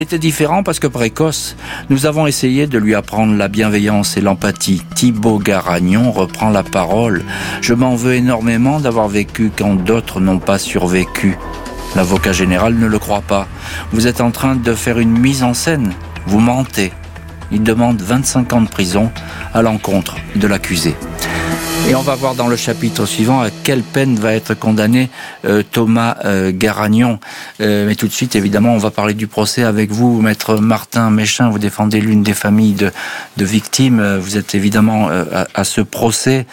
C'était différent parce que précoce, nous avons essayé de lui apprendre la bienveillance et l'empathie. Thibaut Garagnon reprend la parole. Je m'en veux énormément d'avoir vécu quand d'autres n'ont pas survécu. L'avocat général ne le croit pas. Vous êtes en train de faire une mise en scène. Vous mentez. Il demande 25 ans de prison à l'encontre de l'accusé. Et on va voir dans le chapitre suivant à quelle peine va être condamné Thomas Garagnon. Mais tout de suite, évidemment, on va parler du procès avec vous, maître Martin Méchain. Vous défendez l'une des familles de victimes. Vous êtes évidemment à ce procès.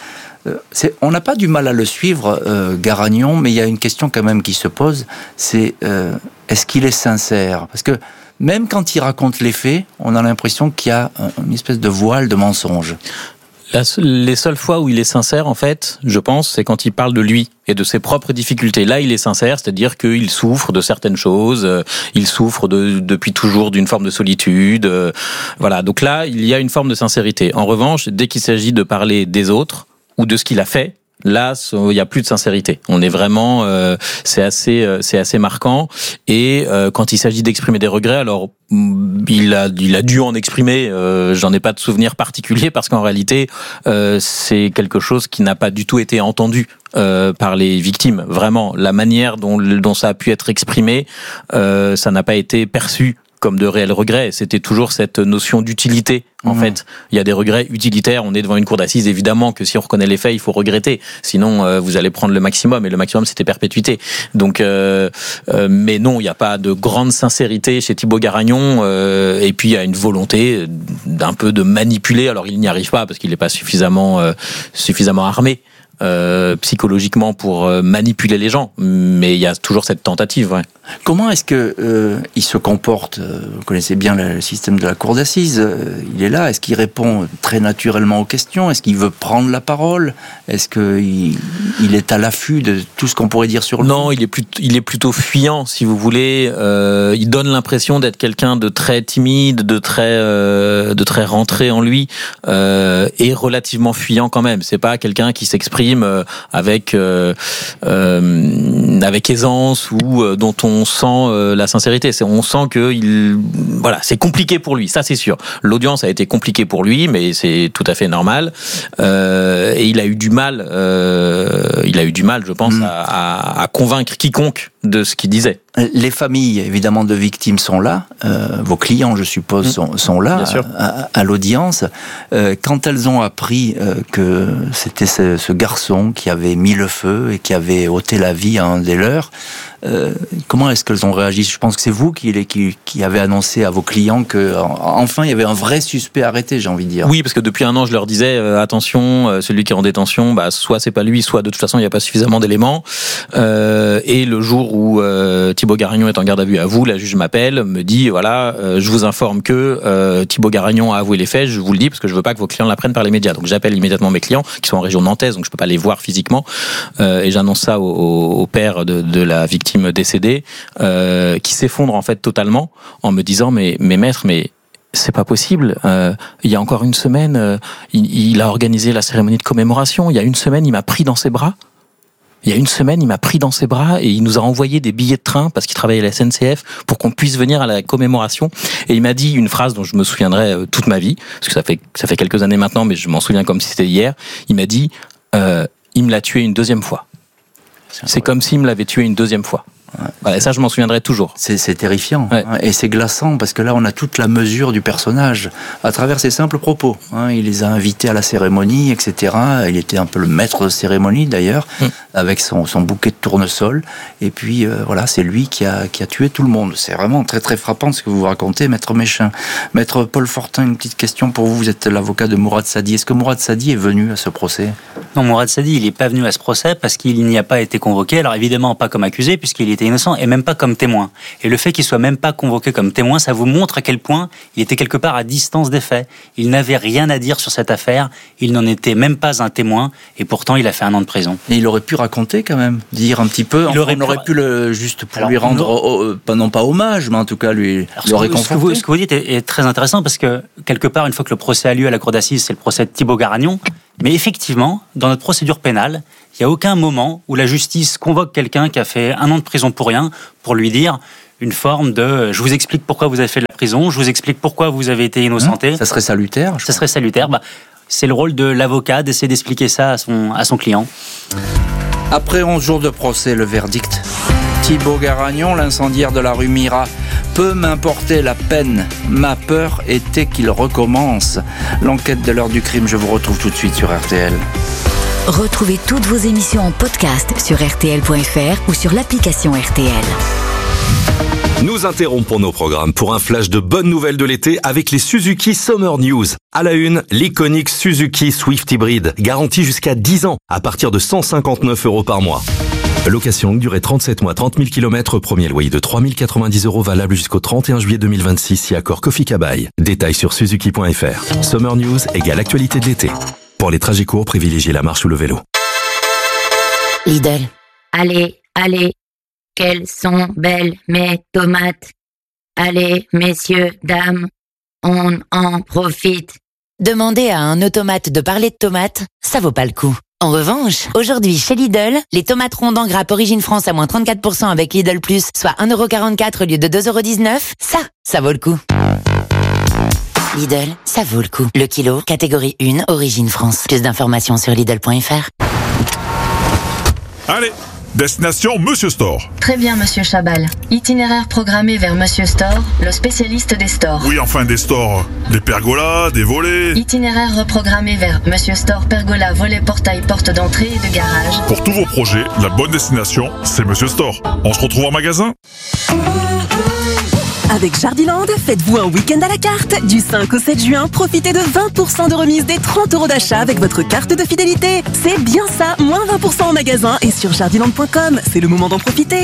On n'a pas du mal à le suivre, Garagnon, mais il y a une question quand même qui se pose, c'est est-ce qu'il est sincère ? Parce que même quand il raconte les faits, on a l'impression qu'il y a une espèce de voile de mensonge. Les seules fois où il est sincère, en fait, je pense, c'est quand il parle de lui et de ses propres difficultés. Là, il est sincère, c'est-à-dire qu'il souffre de certaines choses, il souffre depuis toujours d'une forme de solitude. Voilà, donc là, il y a une forme de sincérité. En revanche, dès qu'il s'agit de parler des autres ou de ce qu'il a fait, là, il n'y a plus de sincérité. On est vraiment, c'est assez marquant. Et quand il s'agit d'exprimer des regrets, alors il a dû en exprimer. J'en ai pas de souvenir particulier parce qu'en réalité, c'est quelque chose qui n'a pas du tout été entendu par les victimes. Vraiment, la manière dont ça a pu être exprimé, ça n'a pas été perçu comme de réels regrets. C'était toujours cette notion d'utilité. En fait, il y a des regrets utilitaires. On est devant une cour d'assises. Évidemment que si on reconnaît les faits, il faut regretter. Sinon, vous allez prendre le maximum. Et le maximum, c'était perpétuité. Donc, mais non, il n'y a pas de grande sincérité chez Thibaut Garagnon. Et puis, il y a une volonté d'un peu de manipuler. Alors, il n'y arrive pas parce qu'il n'est pas suffisamment armé psychologiquement pour manipuler les gens, mais il y a toujours cette tentative. Ouais. Comment est-ce que il se comporte ? Vous connaissez bien le système de la cour d'assises. Il est là. Est-ce qu'il répond très naturellement aux questions ? Est-ce qu'il veut prendre la parole ? Est-ce qu'il est à l'affût de tout ce qu'on pourrait dire sur lui ? Non, il est plutôt fuyant, si vous voulez. Il donne l'impression d'être quelqu'un de très timide, de très rentré en lui, et relativement fuyant quand même. C'est pas quelqu'un qui s'exprime avec aisance ou dont on sent la sincérité. On sent que c'est compliqué pour lui, ça c'est sûr. L'audience a été compliquée pour lui, mais c'est tout à fait normal. Et il a eu du mal, je pense, à convaincre quiconque de ce qu'il disait. Les familles, évidemment, de victimes sont là. Vos clients, je suppose, sont là à l'audience. Quand elles ont appris que c'était ce garçon qui avait mis le feu et qui avait ôté la vie à un des leurs, comment est-ce qu'elles ont réagi ? Je pense que c'est vous qui avez annoncé à vos clients que enfin il y avait un vrai suspect arrêté, j'ai envie de dire. Oui, parce que depuis un an, je leur disais attention, celui qui est en détention, soit c'est pas lui, soit de toute façon il n'y a pas suffisamment d'éléments. Et le jour où Thibaut Garagnon est en garde à vue à vous, la juge m'appelle, me dit voilà, je vous informe que Thibaut Garagnon a avoué les faits. Je vous le dis parce que je veux pas que vos clients l'apprennent par les médias. Donc j'appelle immédiatement mes clients qui sont en région nantaise, donc je peux pas les voir physiquement, et j'annonce ça au père de la victime décédée, qui s'effondre en fait totalement en me disant mais maître, mais c'est pas possible. Il y a encore une semaine, il a organisé la cérémonie de commémoration. Il y a une semaine, il m'a pris dans ses bras. Et il nous a envoyé des billets de train parce qu'il travaillait à la SNCF pour qu'on puisse venir à la commémoration. Et il m'a dit une phrase dont je me souviendrai toute ma vie, parce que ça fait quelques années maintenant, mais je m'en souviens comme si c'était hier. Il m'a dit il me l'a tué une deuxième fois. C'est comme s'il me l'avait tué une deuxième fois. Ouais. Voilà, et ça, je m'en souviendrai toujours. C'est terrifiant, ouais. Et c'est glaçant parce que là, on a toute la mesure du personnage à travers ses simples propos. Il les a invités à la cérémonie, etc. Il était un peu le maître de cérémonie d'ailleurs, avec son bouquet de tournesol. Et puis voilà, c'est lui qui a tué tout le monde. C'est vraiment très très frappant ce que vous racontez, maître Méchain. Maître Paul Fortin, une petite question pour vous. Vous êtes l'avocat de Mourad Sadi. Est-ce que Mourad Sadi est venu à ce procès ? Non, Mourad Sadi, il n'est pas venu à ce procès parce qu'il n'y a pas été convoqué. Alors évidemment, pas comme accusé puisqu'il était innocent et même pas comme témoin. Et le fait qu'il soit même pas convoqué comme témoin, ça vous montre à quel point il était quelque part à distance des faits. Il n'avait rien à dire sur cette affaire. Il n'en était même pas un témoin et pourtant il a fait 1 an de prison. Et il aurait pu raconter quand même, dire un petit peu. On aurait pu juste pour lui rendre, non pas hommage, mais en tout cas lui réconforter. Ce que vous dites est très intéressant parce que quelque part, une fois que le procès a lieu à la cour d'assises, c'est le procès de Thibaut Garagnon. Mais effectivement, dans notre procédure pénale, il n'y a aucun moment où la justice convoque quelqu'un qui a fait 1 an de prison pour rien pour lui dire une forme de je vous explique pourquoi vous avez fait de la prison, je vous explique pourquoi vous avez été innocenté. Ça serait salutaire. Ça serait salutaire. C'est le rôle de l'avocat d'essayer d'expliquer ça à son client. Après 11 jours de procès, le verdict. Thibaut Garagnon, l'incendiaire de la rue Mira. Peu m'importait la peine, ma peur était qu'il recommence. L'enquête de l'heure du crime, je vous retrouve tout de suite sur RTL. Retrouvez toutes vos émissions en podcast sur rtl.fr ou sur l'application RTL. Nous interrompons nos programmes pour un flash de bonnes nouvelles de l'été avec les Suzuki Summer News. À la une, l'iconique Suzuki Swift Hybrid, garantie jusqu'à 10 ans, à partir de 159 € par mois. Location longue durée 37 mois, 30 000 km, premier loyer de 3 090 € valable jusqu'au 31 juillet 2026 si accord Kofi Kabaï. Détails sur suzuki.fr. Summer News égale actualité de l'été. Pour les trajets courts, privilégiez la marche ou le vélo. Lidl. Allez, quelles sont belles mes tomates. Allez, messieurs, dames, on en profite. Demandez à un automate de parler de tomates, ça vaut pas le coup. En revanche, aujourd'hui chez Lidl, les tomates rondes en grappe Origine France à moins 34% avec Lidl Plus, soit 1,44€ au lieu de 2,19€, ça vaut le coup. Lidl, ça vaut le coup. Le kilo, catégorie 1, Origine France. Plus d'informations sur Lidl.fr. Allez, destination Monsieur Store. Très bien, Monsieur Chabal. Itinéraire programmé vers Monsieur Store, le spécialiste des stores. Oui, enfin des stores. Des pergolas, des volets. Itinéraire reprogrammé vers Monsieur Store, pergola, volet, portail, porte d'entrée et de garage. Pour tous vos projets, la bonne destination, c'est Monsieur Store. On se retrouve en magasin. Avec Jardiland, faites-vous un week-end à la carte. Du 5 au 7 juin, profitez de 20% de remise des 30 € d'achat avec votre carte de fidélité. C'est bien ça, moins 20% en magasin et sur jardiland.com. C'est le moment d'en profiter.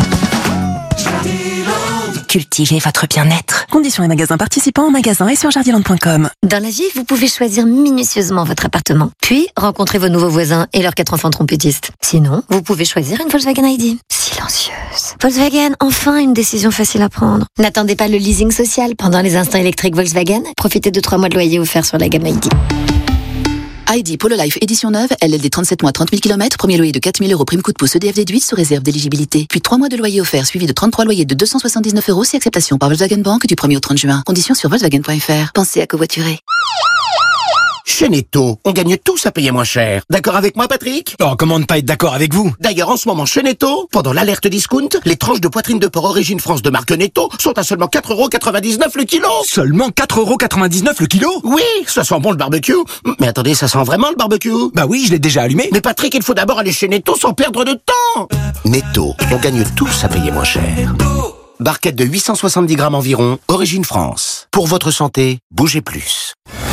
Cultivez votre bien-être. Conditions et magasins participants en magasin et sur jardiland.com. Dans la vie, vous pouvez choisir minutieusement votre appartement, puis rencontrer vos nouveaux voisins et leurs 4 enfants trompettistes. Sinon, vous pouvez choisir une Volkswagen ID. Silencieuse. Volkswagen, enfin une décision facile à prendre. N'attendez pas le leasing social pendant les instants électriques Volkswagen. Profitez de 3 mois de loyer offerts sur la gamme ID. ID Polo Life édition neuve, LLD 37 mois 30 000 km, premier loyer de 4 000 € prime coup de pouce EDF déduite sous réserve d'éligibilité. Puis 3 mois de loyer offert suivi de 33 loyers de 279 € si acceptation par Volkswagen Bank du 1er au 30 juin. Conditions sur Volkswagen.fr. Pensez à covoiturer. Chez Netto, on gagne tous à payer moins cher. D'accord avec moi, Patrick? Oh, comment ne pas être d'accord avec vous? D'ailleurs, en ce moment, chez Netto, pendant l'alerte discount, les tranches de poitrine de porc Origine France de marque Netto sont à seulement 4,99 € le kilo. Seulement 4,99 € le kilo? Oui, ça sent bon le barbecue. Mais attendez, ça sent vraiment le barbecue? Bah oui, je l'ai déjà allumé. Mais Patrick, il faut d'abord aller chez Netto sans perdre de temps. Netto, on gagne tous à payer moins cher. Barquette de 870 grammes environ, Origine France. Pour votre santé, bougez plus.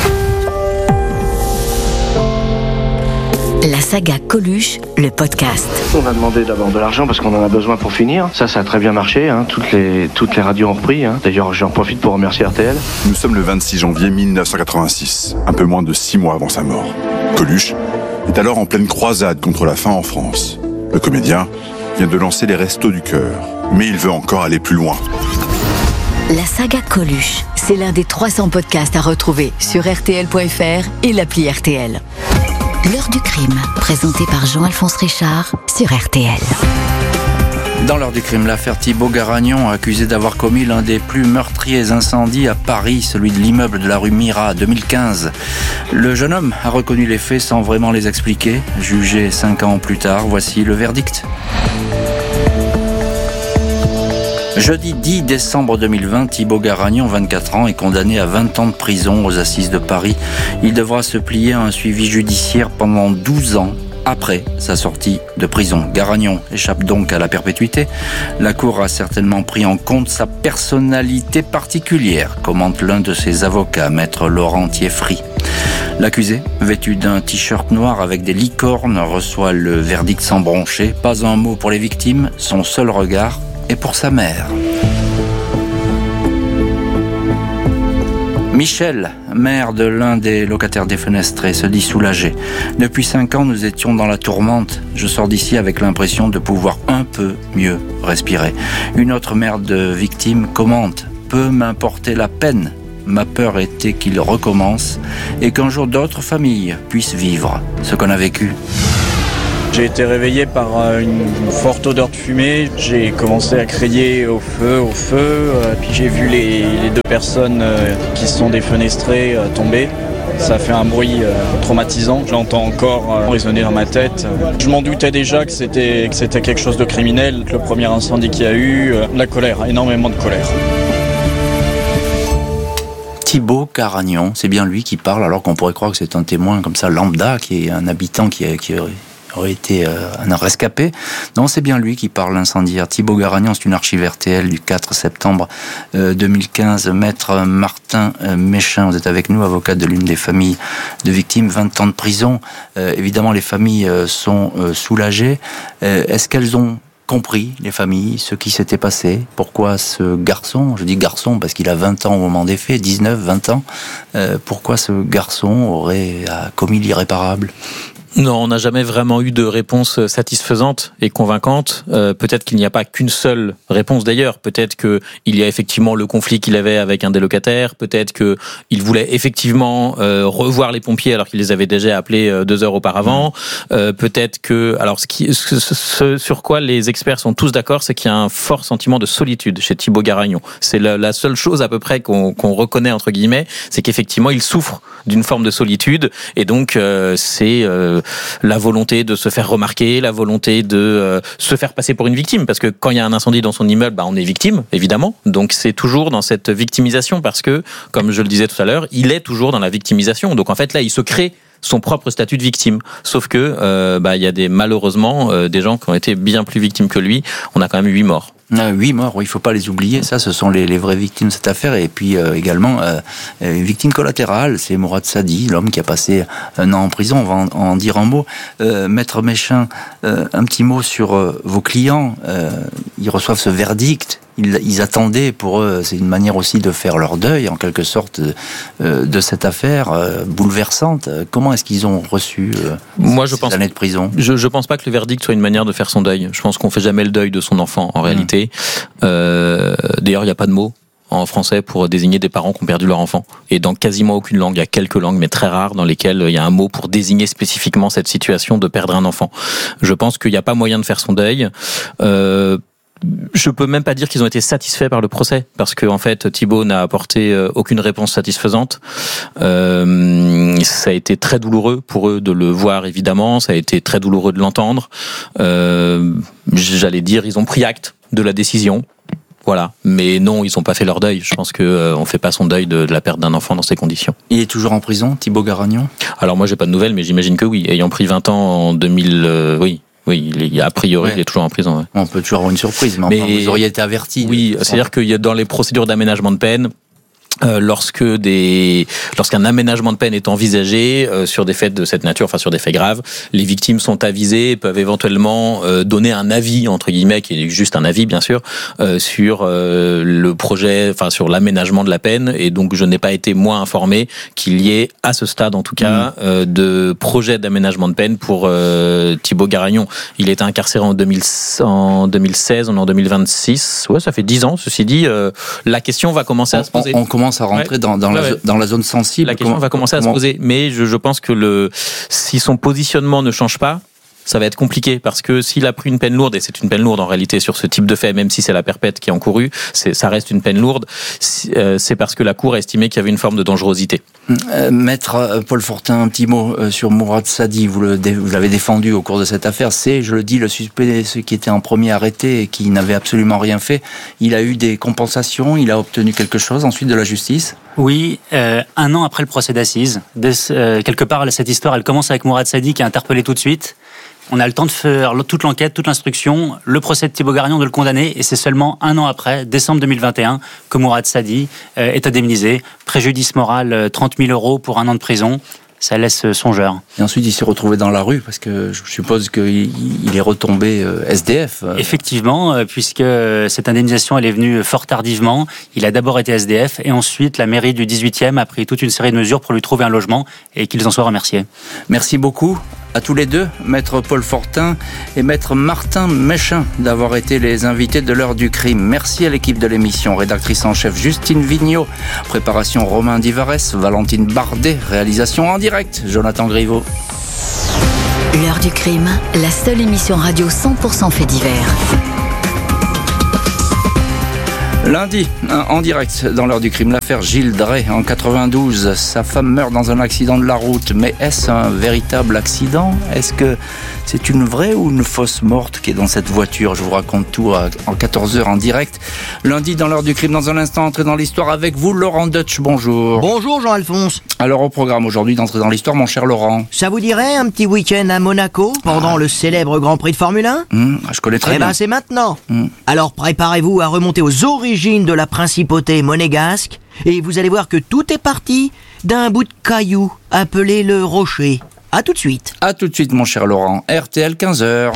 La saga Coluche, le podcast. On a demandé d'abord de l'argent parce qu'on en a besoin pour finir. Ça a très bien marché. Toutes les radios ont repris. D'ailleurs, j'en profite pour remercier RTL. Nous sommes le 26 janvier 1986, un peu moins de 6 mois avant sa mort. Coluche est alors en pleine croisade contre la faim en France. Le comédien vient de lancer les Restos du Cœur, mais il veut encore aller plus loin. La saga Coluche, c'est l'un des 300 podcasts à retrouver sur rtl.fr et l'appli RTL. L'heure du crime, présenté par Jean-Alphonse Richard sur RTL. Dans l'heure du crime, l'affaire Thibaut Garagnon, accusé d'avoir commis l'un des plus meurtriers incendies à Paris, celui de l'immeuble de la rue Mira, 2015. Le jeune homme a reconnu les faits sans vraiment les expliquer. Jugé 5 ans plus tard, voici le verdict. Jeudi 10 décembre 2020, Thibaut Garagnon, 24 ans, est condamné à 20 ans de prison aux assises de Paris. Il devra se plier à un suivi judiciaire pendant 12 ans après sa sortie de prison. Garagnon échappe donc à la perpétuité. La Cour a certainement pris en compte sa personnalité particulière, commente l'un de ses avocats, maître Laurent Thieffry. L'accusé, vêtu d'un t-shirt noir avec des licornes, reçoit le verdict sans broncher. Pas un mot pour les victimes, son seul regard est pour sa mère. Michel, maire de l'un des locataires défenestrés, se dit soulagé. Depuis 5 ans, nous étions dans la tourmente. Je sors d'ici avec l'impression de pouvoir un peu mieux respirer. Une autre mère de victime commente. Peu m'importait la peine. Ma peur était qu'il recommence et qu'un jour d'autres familles puissent vivre ce qu'on a vécu. J'ai été réveillé par une forte odeur de fumée. J'ai commencé à crier au feu. Puis j'ai vu les deux personnes qui se sont défenestrées tomber. Ça a fait un bruit traumatisant. Je l'entends encore résonner dans ma tête. Je m'en doutais déjà que c'était quelque chose de criminel. Le premier incendie qu'il y a eu, la colère, énormément de colère. Thibaut Garagnon, c'est bien lui qui parle, alors qu'on pourrait croire que c'est un témoin comme ça lambda, qui est un habitant qui aurait été un rescapé. Non, c'est bien lui qui parle, l'incendiaire. Thibaut Garagnon, c'est une archive RTL du 4 septembre 2015. Maître Martin Méchin, vous êtes avec nous, avocat de l'une des familles de victimes, 20 ans de prison. Évidemment, les familles sont soulagées. Est-ce qu'elles ont compris, les familles, ce qui s'était passé? Pourquoi ce garçon, je dis garçon parce qu'il a 20 ans au moment des faits, 19, 20 ans, pourquoi ce garçon aurait commis l'irréparable? Non, on n'a jamais vraiment eu de réponse satisfaisante et convaincante. Peut-être qu'il n'y a pas qu'une seule réponse d'ailleurs. Peut-être qu'il y a effectivement le conflit qu'il avait avec un des locataires. Peut-être qu'il voulait effectivement revoir les pompiers alors qu'il les avait déjà appelés 2 heures auparavant. Peut-être que... Alors, ce sur quoi les experts sont tous d'accord, c'est qu'il y a un fort sentiment de solitude chez Thibaut Garagnon. C'est la seule chose à peu près qu'on reconnaît, entre guillemets, c'est qu'effectivement, il souffre d'une forme de solitude. Et donc, c'est... la volonté de se faire remarquer, la volonté de se faire passer pour une victime, parce que quand il y a un incendie dans son immeuble, on est victime, évidemment. Donc c'est toujours dans cette victimisation, parce que, comme je le disais tout à l'heure, il est toujours dans la victimisation. Donc en fait là, il se crée son propre statut de victime. Sauf que il y a malheureusement des gens qui ont été bien plus victimes que lui. On a quand même 8 morts. 8 morts, oui, il ne faut pas les oublier. Ça, ce sont les vraies victimes de cette affaire. Et puis également, une victime collatérale, c'est Mourad Sadi, l'homme qui a passé 1 an en prison. On va en dire un mot. Maître Méchin, un petit mot sur vos clients. Ils reçoivent ce verdict. Ils attendaient, pour eux, c'est une manière aussi de faire leur deuil, en quelque sorte, de cette affaire bouleversante. Comment est-ce qu'ils ont reçu ces années de prison? Je pense pas que le verdict soit une manière de faire son deuil. Je pense qu'on fait jamais le deuil de son enfant, en réalité. D'ailleurs, il n'y a pas de mot en français pour désigner des parents qui ont perdu leur enfant. Et dans quasiment aucune langue, il y a quelques langues, mais très rares, dans lesquelles il y a un mot pour désigner spécifiquement cette situation de perdre un enfant. Je pense qu'il n'y a pas moyen de faire son deuil. Je peux même pas dire qu'ils ont été satisfaits par le procès, parce que en fait Thibaut n'a apporté aucune réponse satisfaisante. Ça a été très douloureux pour eux de le voir, évidemment. Ça a été très douloureux de l'entendre. J'allais dire, ils ont pris acte de la décision. Voilà. Mais non, ils n'ont pas fait leur deuil. Je pense qu'on fait pas son deuil de la perte d'un enfant dans ces conditions. Il est toujours en prison, Thibaut Garagnon? Alors moi, j'ai pas de nouvelles, mais j'imagine que oui. Ayant pris 20 ans en 2000, oui. Oui, a priori, il est toujours en prison. Ouais. On peut toujours avoir une surprise, mais enfin, vous auriez été averti. Oui, c'est-à-dire qu'il y a dans les procédures d'aménagement de peine, lorsqu'un aménagement de peine est envisagé sur des faits de cette nature, enfin sur des faits graves, les victimes sont avisées, peuvent éventuellement donner un avis, entre guillemets, qui est juste un avis bien sûr, sur le projet, enfin sur l'aménagement de la peine. Et donc je n'ai pas été moi informé qu'il y ait à ce stade en tout cas de projet d'aménagement de peine pour Thibaut Garagnon. Il était incarcéré en 2016, on est en 2026. Ouais, ça fait 10 ans. Ceci dit, la question va commencer à se poser. On commence à rentrer dans la zone sensible. La question va commencer à se poser, mais je pense que si son positionnement ne change pas, ça va être compliqué, parce que s'il a pris une peine lourde, et c'est une peine lourde en réalité sur ce type de fait, même si c'est la perpète qui est encourue, ça reste une peine lourde, c'est parce que la Cour a estimé qu'il y avait une forme de dangerosité. Maître Paul Fortin, un petit mot sur Mourad Sadi, vous l'avez défendu au cours de cette affaire, c'est, je le dis, le suspect, celui qui était en premier arrêté et qui n'avait absolument rien fait. Il a eu des compensations, il a obtenu quelque chose ensuite de la justice? Oui, 1 an après le procès d'assises. Quelque part, cette histoire, elle commence avec Mourad Sadi qui est interpellé tout de suite. On a le temps de faire toute l'enquête, toute l'instruction, le procès de Thibaut Garagnon, de le condamner, et c'est seulement 1 an après, décembre 2021, que Mourad Sadi est indemnisé. Préjudice moral, 30 000 € pour 1 an de prison. Ça laisse songeur. Et ensuite, il s'est retrouvé dans la rue, parce que je suppose qu'il est retombé SDF. Effectivement, puisque cette indemnisation, elle est venue fort tardivement. Il a d'abord été SDF, et ensuite, la mairie du 18e a pris toute une série de mesures pour lui trouver un logement, et qu'ils en soient remerciés. Merci beaucoup à tous les deux, Maître Paul Fortin et Maître Martin Méchin, d'avoir été les invités de l'heure du crime. Merci à l'équipe de l'émission, rédactrice en chef Justine Vigneault, préparation Romain Divarès, Valentine Bardet, réalisation en direct Jonathan Griveaux. L'heure du crime, la seule émission radio 100% fait divers. Lundi, en direct dans l'heure du crime, l'affaire Gilles Drey en 92. Sa femme meurt dans un accident de la route. Mais est-ce un véritable accident ? Est-ce que c'est une vraie ou une fausse morte qui est dans cette voiture ? Je vous raconte tout en 14h en direct. Lundi dans l'heure du crime, dans un instant, entrer dans l'histoire avec vous, Laurent Deutsch. Bonjour. Bonjour Jean-Alphonse. Alors au programme aujourd'hui d'entrer dans l'histoire, mon cher Laurent. Ça vous dirait un petit week-end à Monaco pendant le célèbre Grand Prix de Formule 1 ? Je connais très bien. Eh ben c'est maintenant. Alors préparez-vous à remonter aux origines de la principauté monégasque et vous allez voir que tout est parti d'un bout de caillou appelé le Rocher. À tout de suite. À tout de suite mon cher Laurent. RTL 15h.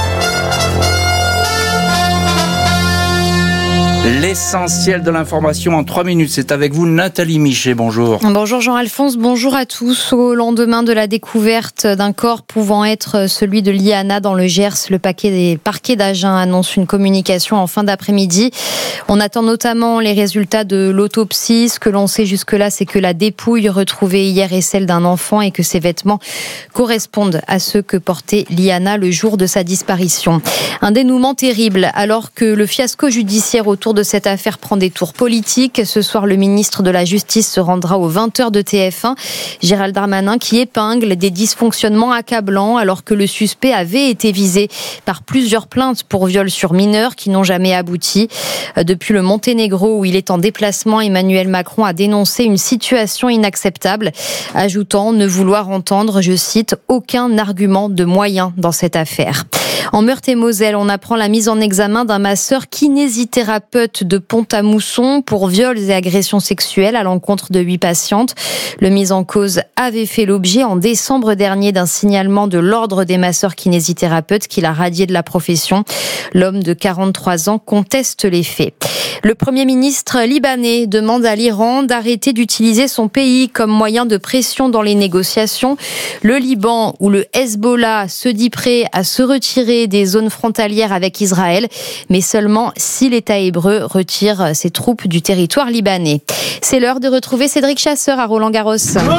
L'essentiel de l'information en 3 minutes, c'est avec vous Nathalie Michet, bonjour. Bonjour Jean-Alphonse, bonjour à tous. Au lendemain de la découverte d'un corps pouvant être celui de Liana dans le Gers, le parquet d'Agen annonce une communication en fin d'après-midi. On attend notamment les résultats de l'autopsie. Ce que l'on sait jusque-là, c'est que la dépouille retrouvée hier est celle d'un enfant et que ses vêtements correspondent à ceux que portait Liana le jour de sa disparition. Un dénouement terrible alors que le fiasco judiciaire autour de cette affaire prend des tours politiques. Ce soir, le ministre de la Justice se rendra aux 20h de TF1. Gérald Darmanin qui épingle des dysfonctionnements accablants alors que le suspect avait été visé par plusieurs plaintes pour viol sur mineurs qui n'ont jamais abouti. Depuis le Monténégro où il est en déplacement, Emmanuel Macron a dénoncé une situation inacceptable, ajoutant ne vouloir entendre, je cite, aucun argument de moyen dans cette affaire. En Meurthe-et-Moselle, on apprend la mise en examen d'un masseur kinésithérapeute de Pont-à-Mousson pour viols et agressions sexuelles à l'encontre de 8 patientes. Le mis en cause avait fait l'objet en décembre dernier d'un signalement de l'ordre des masseurs kinésithérapeutes qu'il a radié de la profession. L'homme de 43 ans conteste les faits. Le Premier ministre libanais demande à l'Iran d'arrêter d'utiliser son pays comme moyen de pression dans les négociations. Le Liban, où le Hezbollah se dit prêt à se retirer des zones frontalières avec Israël, mais seulement si l'État hébreu retire ses troupes du territoire libanais. C'est l'heure de retrouver Cédric Chasseur à Roland-Garros.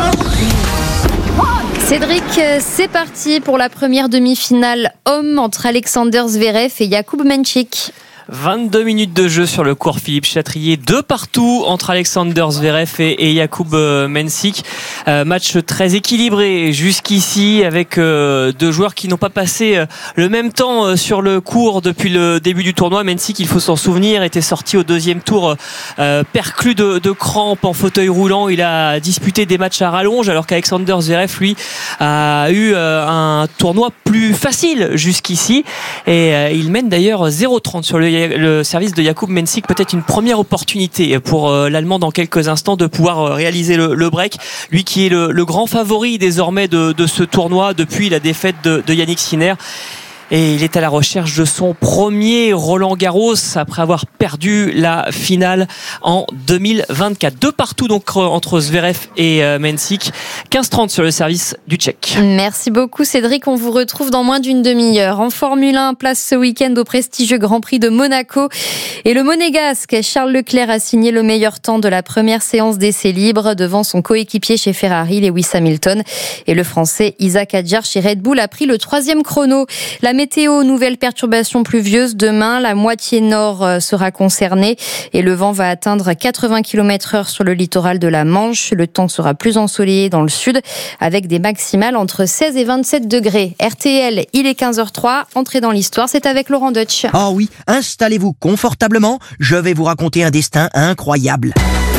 Cédric, c'est parti pour la première demi-finale homme entre Alexander Zverev et Jakub Mensik. 22 minutes de jeu sur le court Philippe Chatrier, 2-2 entre Alexander Zverev et Jakub Mensik. Match très équilibré jusqu'ici avec deux joueurs qui n'ont pas passé le même temps sur le court depuis le début du tournoi. Mensik, il faut s'en souvenir, était sorti au deuxième tour perclus de crampes en fauteuil roulant. Il a disputé des matchs à rallonge alors qu'Alexander Zverev, lui, a eu un tournoi plus facile jusqu'ici et il mène d'ailleurs 0-30 sur le service de Jakub Mensik. Peut-être une première opportunité pour l'Allemand dans quelques instants de pouvoir réaliser le break, lui qui est le grand favori désormais de ce tournoi depuis la défaite de Yannick Sinner. Et il est à la recherche de son premier Roland-Garros après avoir perdu la finale en 2024. 2-2 donc entre Zverev et Mensik. 15-30 sur le service du Tchèque. Merci beaucoup Cédric. On vous retrouve dans moins d'une demi-heure. En Formule 1, place ce week-end au prestigieux Grand Prix de Monaco. Et le Monégasque Charles Leclerc a signé le meilleur temps de la première séance d'essais libres devant son coéquipier chez Ferrari, Lewis Hamilton. Et le Français Isaac Hadjar chez Red Bull a pris le 3e chrono. La météo, nouvelle perturbation pluvieuse. Demain, la moitié nord sera concernée et le vent va atteindre 80 km/h sur le littoral de la Manche. Le temps sera plus ensoleillé dans le sud avec des maximales entre 16 et 27 degrés. RTL, il est 15h03. Entrez dans l'histoire, c'est avec Laurent Deutsch. Oh oui, installez-vous confortablement. Je vais vous raconter un destin incroyable.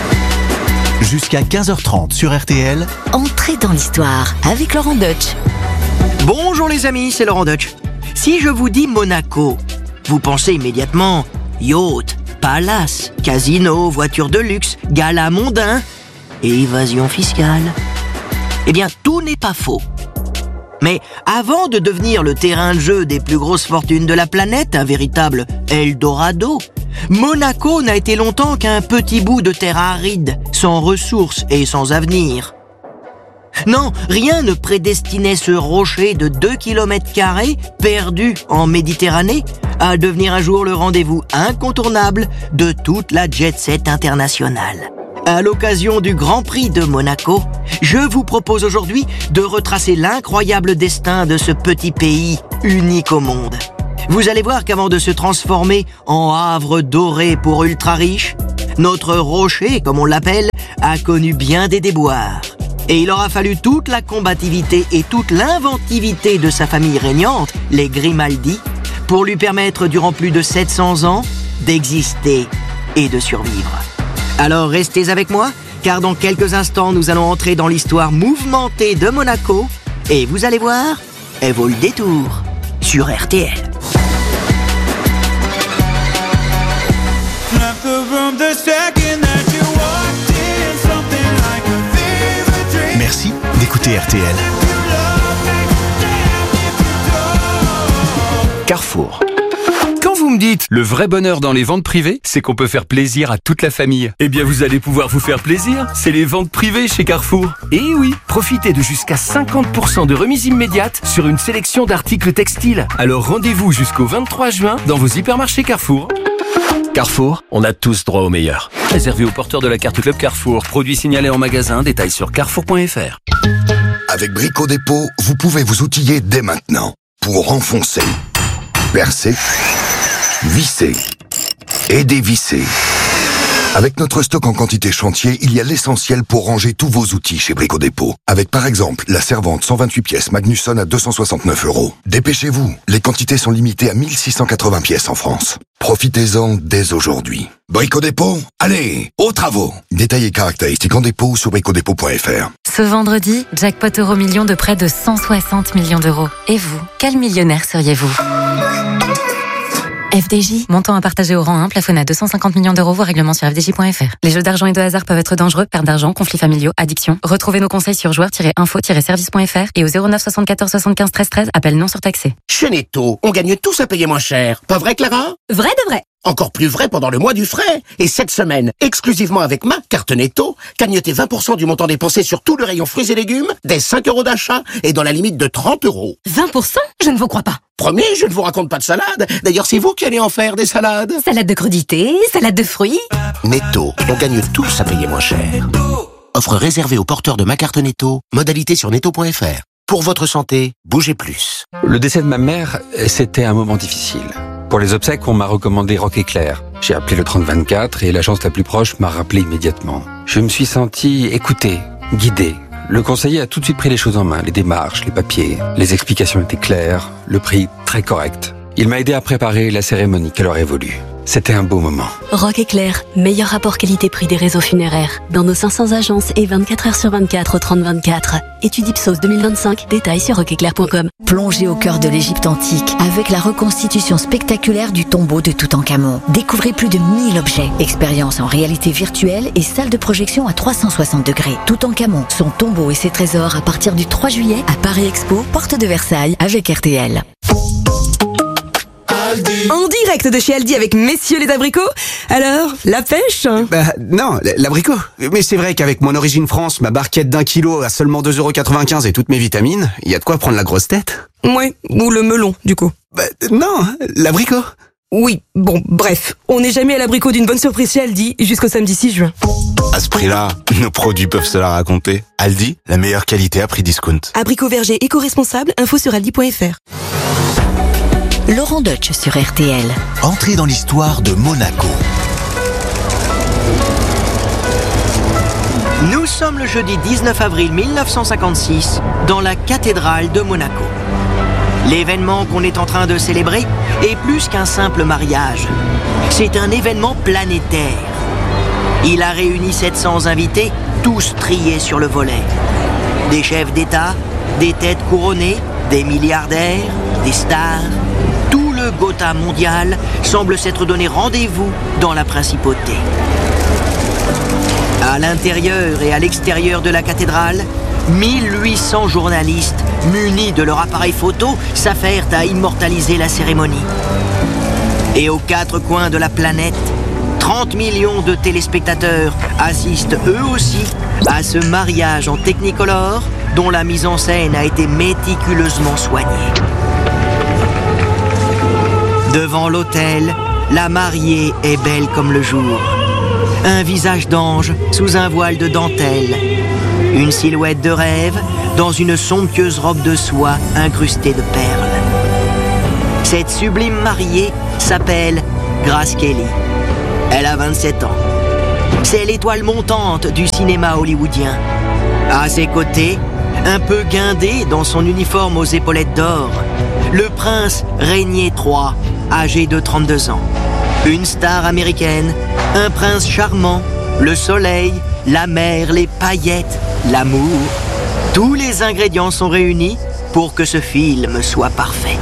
Jusqu'à 15h30 sur RTL. Entrez dans l'histoire avec Laurent Deutsch. Bonjour les amis, c'est Laurent Deutsch. Si je vous dis Monaco, vous pensez immédiatement yacht, palace, casino, voiture de luxe, gala mondain et évasion fiscale. Eh bien, tout n'est pas faux. Mais avant de devenir le terrain de jeu des plus grosses fortunes de la planète, un véritable Eldorado, Monaco n'a été longtemps qu'un petit bout de terre aride, sans ressources et sans avenir. Non, rien ne prédestinait ce rocher de 2 km² perdu en Méditerranée à devenir un jour le rendez-vous incontournable de toute la jet-set internationale. À l'occasion du Grand Prix de Monaco, je vous propose aujourd'hui de retracer l'incroyable destin de ce petit pays unique au monde. Vous allez voir qu'avant de se transformer en havre doré pour ultra-riches, notre rocher, comme on l'appelle, a connu bien des déboires. Et il aura fallu toute la combativité et toute l'inventivité de sa famille régnante, les Grimaldi, pour lui permettre durant plus de 700 ans d'exister et de survivre. Alors restez avec moi, car dans quelques instants, nous allons entrer dans l'histoire mouvementée de Monaco, et vous allez voir, elle vaut le détour sur RTL. Merci d'écouter RTL. Carrefour. Quand vous me dites le vrai bonheur dans les ventes privées, c'est qu'on peut faire plaisir à toute la famille. Eh bien, vous allez pouvoir vous faire plaisir. C'est les ventes privées chez Carrefour. Et oui, profitez de jusqu'à 50% de remise immédiate sur une sélection d'articles textiles. Alors rendez-vous jusqu'au 23 juin dans vos hypermarchés Carrefour. Carrefour, on a tous droit au meilleur. Réservé aux porteurs de la carte Club Carrefour. Produit signalé en magasin, détails sur carrefour.fr. Avec Brico Dépôt, vous pouvez vous outiller dès maintenant pour enfoncer, percer, visser et dévisser. Avec notre stock en quantité chantier, il y a l'essentiel pour ranger tous vos outils chez Brico Dépôt. Avec par exemple la servante 128 pièces Magnusson à 269 €. Dépêchez-vous, les quantités sont limitées à 1680 pièces en France. Profitez-en dès aujourd'hui. Brico Dépôt, allez, aux travaux. Détails et caractéristiques en dépôt sur bricodépôt.fr. Ce vendredi, jackpot Euro-Million de près de 160 millions d'euros. Et vous, quel millionnaire seriez-vous ? FDJ, montant à partager au rang 1, plafonné à 250 millions d'euros, voire règlement sur fdj.fr. Les jeux d'argent et de hasard peuvent être dangereux, perte d'argent, conflits familiaux, addiction. Retrouvez nos conseils sur joueurs-info-service.fr et au 09 74 75 13 13, appel non surtaxé. Chez Netto, on gagne tous à payer moins cher. Pas vrai, Clara ? Vrai de vrai. Encore plus vrai pendant le mois du frais. Et cette semaine, exclusivement avec ma carte Netto, cagnottez 20% du montant dépensé sur tout le rayon fruits et légumes, dès 5 € d'achat et dans la limite de 30 €. 20%? Je ne vous crois pas. Promis, je ne vous raconte pas de salade. D'ailleurs, c'est vous qui allez en faire des salades. Salade de crudités, salade de fruits. Netto, on gagne tous à payer moins cher. Offre réservée aux porteurs de ma carte Netto. Modalité sur netto.fr. Pour votre santé, bougez plus. Le décès de ma mère, c'était un moment difficile. Pour les obsèques, on m'a recommandé Rock Éclair. J'ai appelé le 3024 et l'agence la plus proche m'a rappelé immédiatement. Je me suis senti écouté, guidé. Le conseiller a tout de suite pris les choses en main, les démarches, les papiers. Les explications étaient claires, le prix très correct. Il m'a aidé à préparer la cérémonie qu'elle aurait voulu. C'était un beau moment. Rock Éclair, meilleur rapport qualité-prix des réseaux funéraires. Dans nos 500 agences et 24 heures sur 24 au 3024. Étude Ipsos 2025, détails sur rockeclair.com. Plongez au cœur de l'Égypte antique avec la reconstitution spectaculaire du tombeau de Toutankhamon. Découvrez plus de 1000 objets, expériences en réalité virtuelle et salle de projection à 360 degrés. Toutankhamon, son tombeau et ses trésors à partir du 3 juillet à Paris Expo, porte de Versailles avec RTL. En direct de chez Aldi avec messieurs les abricots. Alors, la pêche ? Non, l'abricot. Mais c'est vrai qu'avec mon origine France, ma barquette d'1 kilo à seulement 2,95 € et toutes mes vitamines, il y a de quoi prendre la grosse tête. Ouais, ou le melon, du coup. Non, l'abricot. Oui, bon, bref. On n'est jamais à l'abricot d'une bonne surprise chez Aldi jusqu'au samedi 6 juin. À ce prix-là, nos produits peuvent se la raconter. Aldi, la meilleure qualité à prix discount. Abricot verger éco-responsable, info sur aldi.fr. Laurent Deutsch sur RTL. Entrez dans l'histoire de Monaco. Nous sommes le jeudi 19 avril 1956 dans la cathédrale de Monaco. L'événement qu'on est en train de célébrer est plus qu'un simple mariage. C'est un événement planétaire. Il a réuni 700 invités, tous triés sur le volet. Des chefs d'État, des têtes couronnées, des milliardaires, des stars. Tout le Gotha mondial semble s'être donné rendez-vous dans la principauté. À l'intérieur et à l'extérieur de la cathédrale, 1800 journalistes, munis de leur appareil photo, s'affairent à immortaliser la cérémonie. Et aux 4 coins de la planète, 30 millions de téléspectateurs assistent eux aussi à ce mariage en technicolor dont la mise en scène a été méticuleusement soignée. Devant l'autel, la mariée est belle comme le jour. un visage d'ange sous un voile de dentelle, une silhouette de rêve dans une somptueuse robe de soie incrustée de perles. Cette sublime mariée s'appelle Grace Kelly. Elle a 27 ans. C'est l'étoile montante du cinéma hollywoodien. À ses côtés, un peu guindé dans son uniforme aux épaulettes d'or, le prince Rainier III, âgé de 32 ans. Une star américaine, un prince charmant, le soleil, la mer, les paillettes, l'amour. Tous les ingrédients sont réunis pour que ce film soit parfait.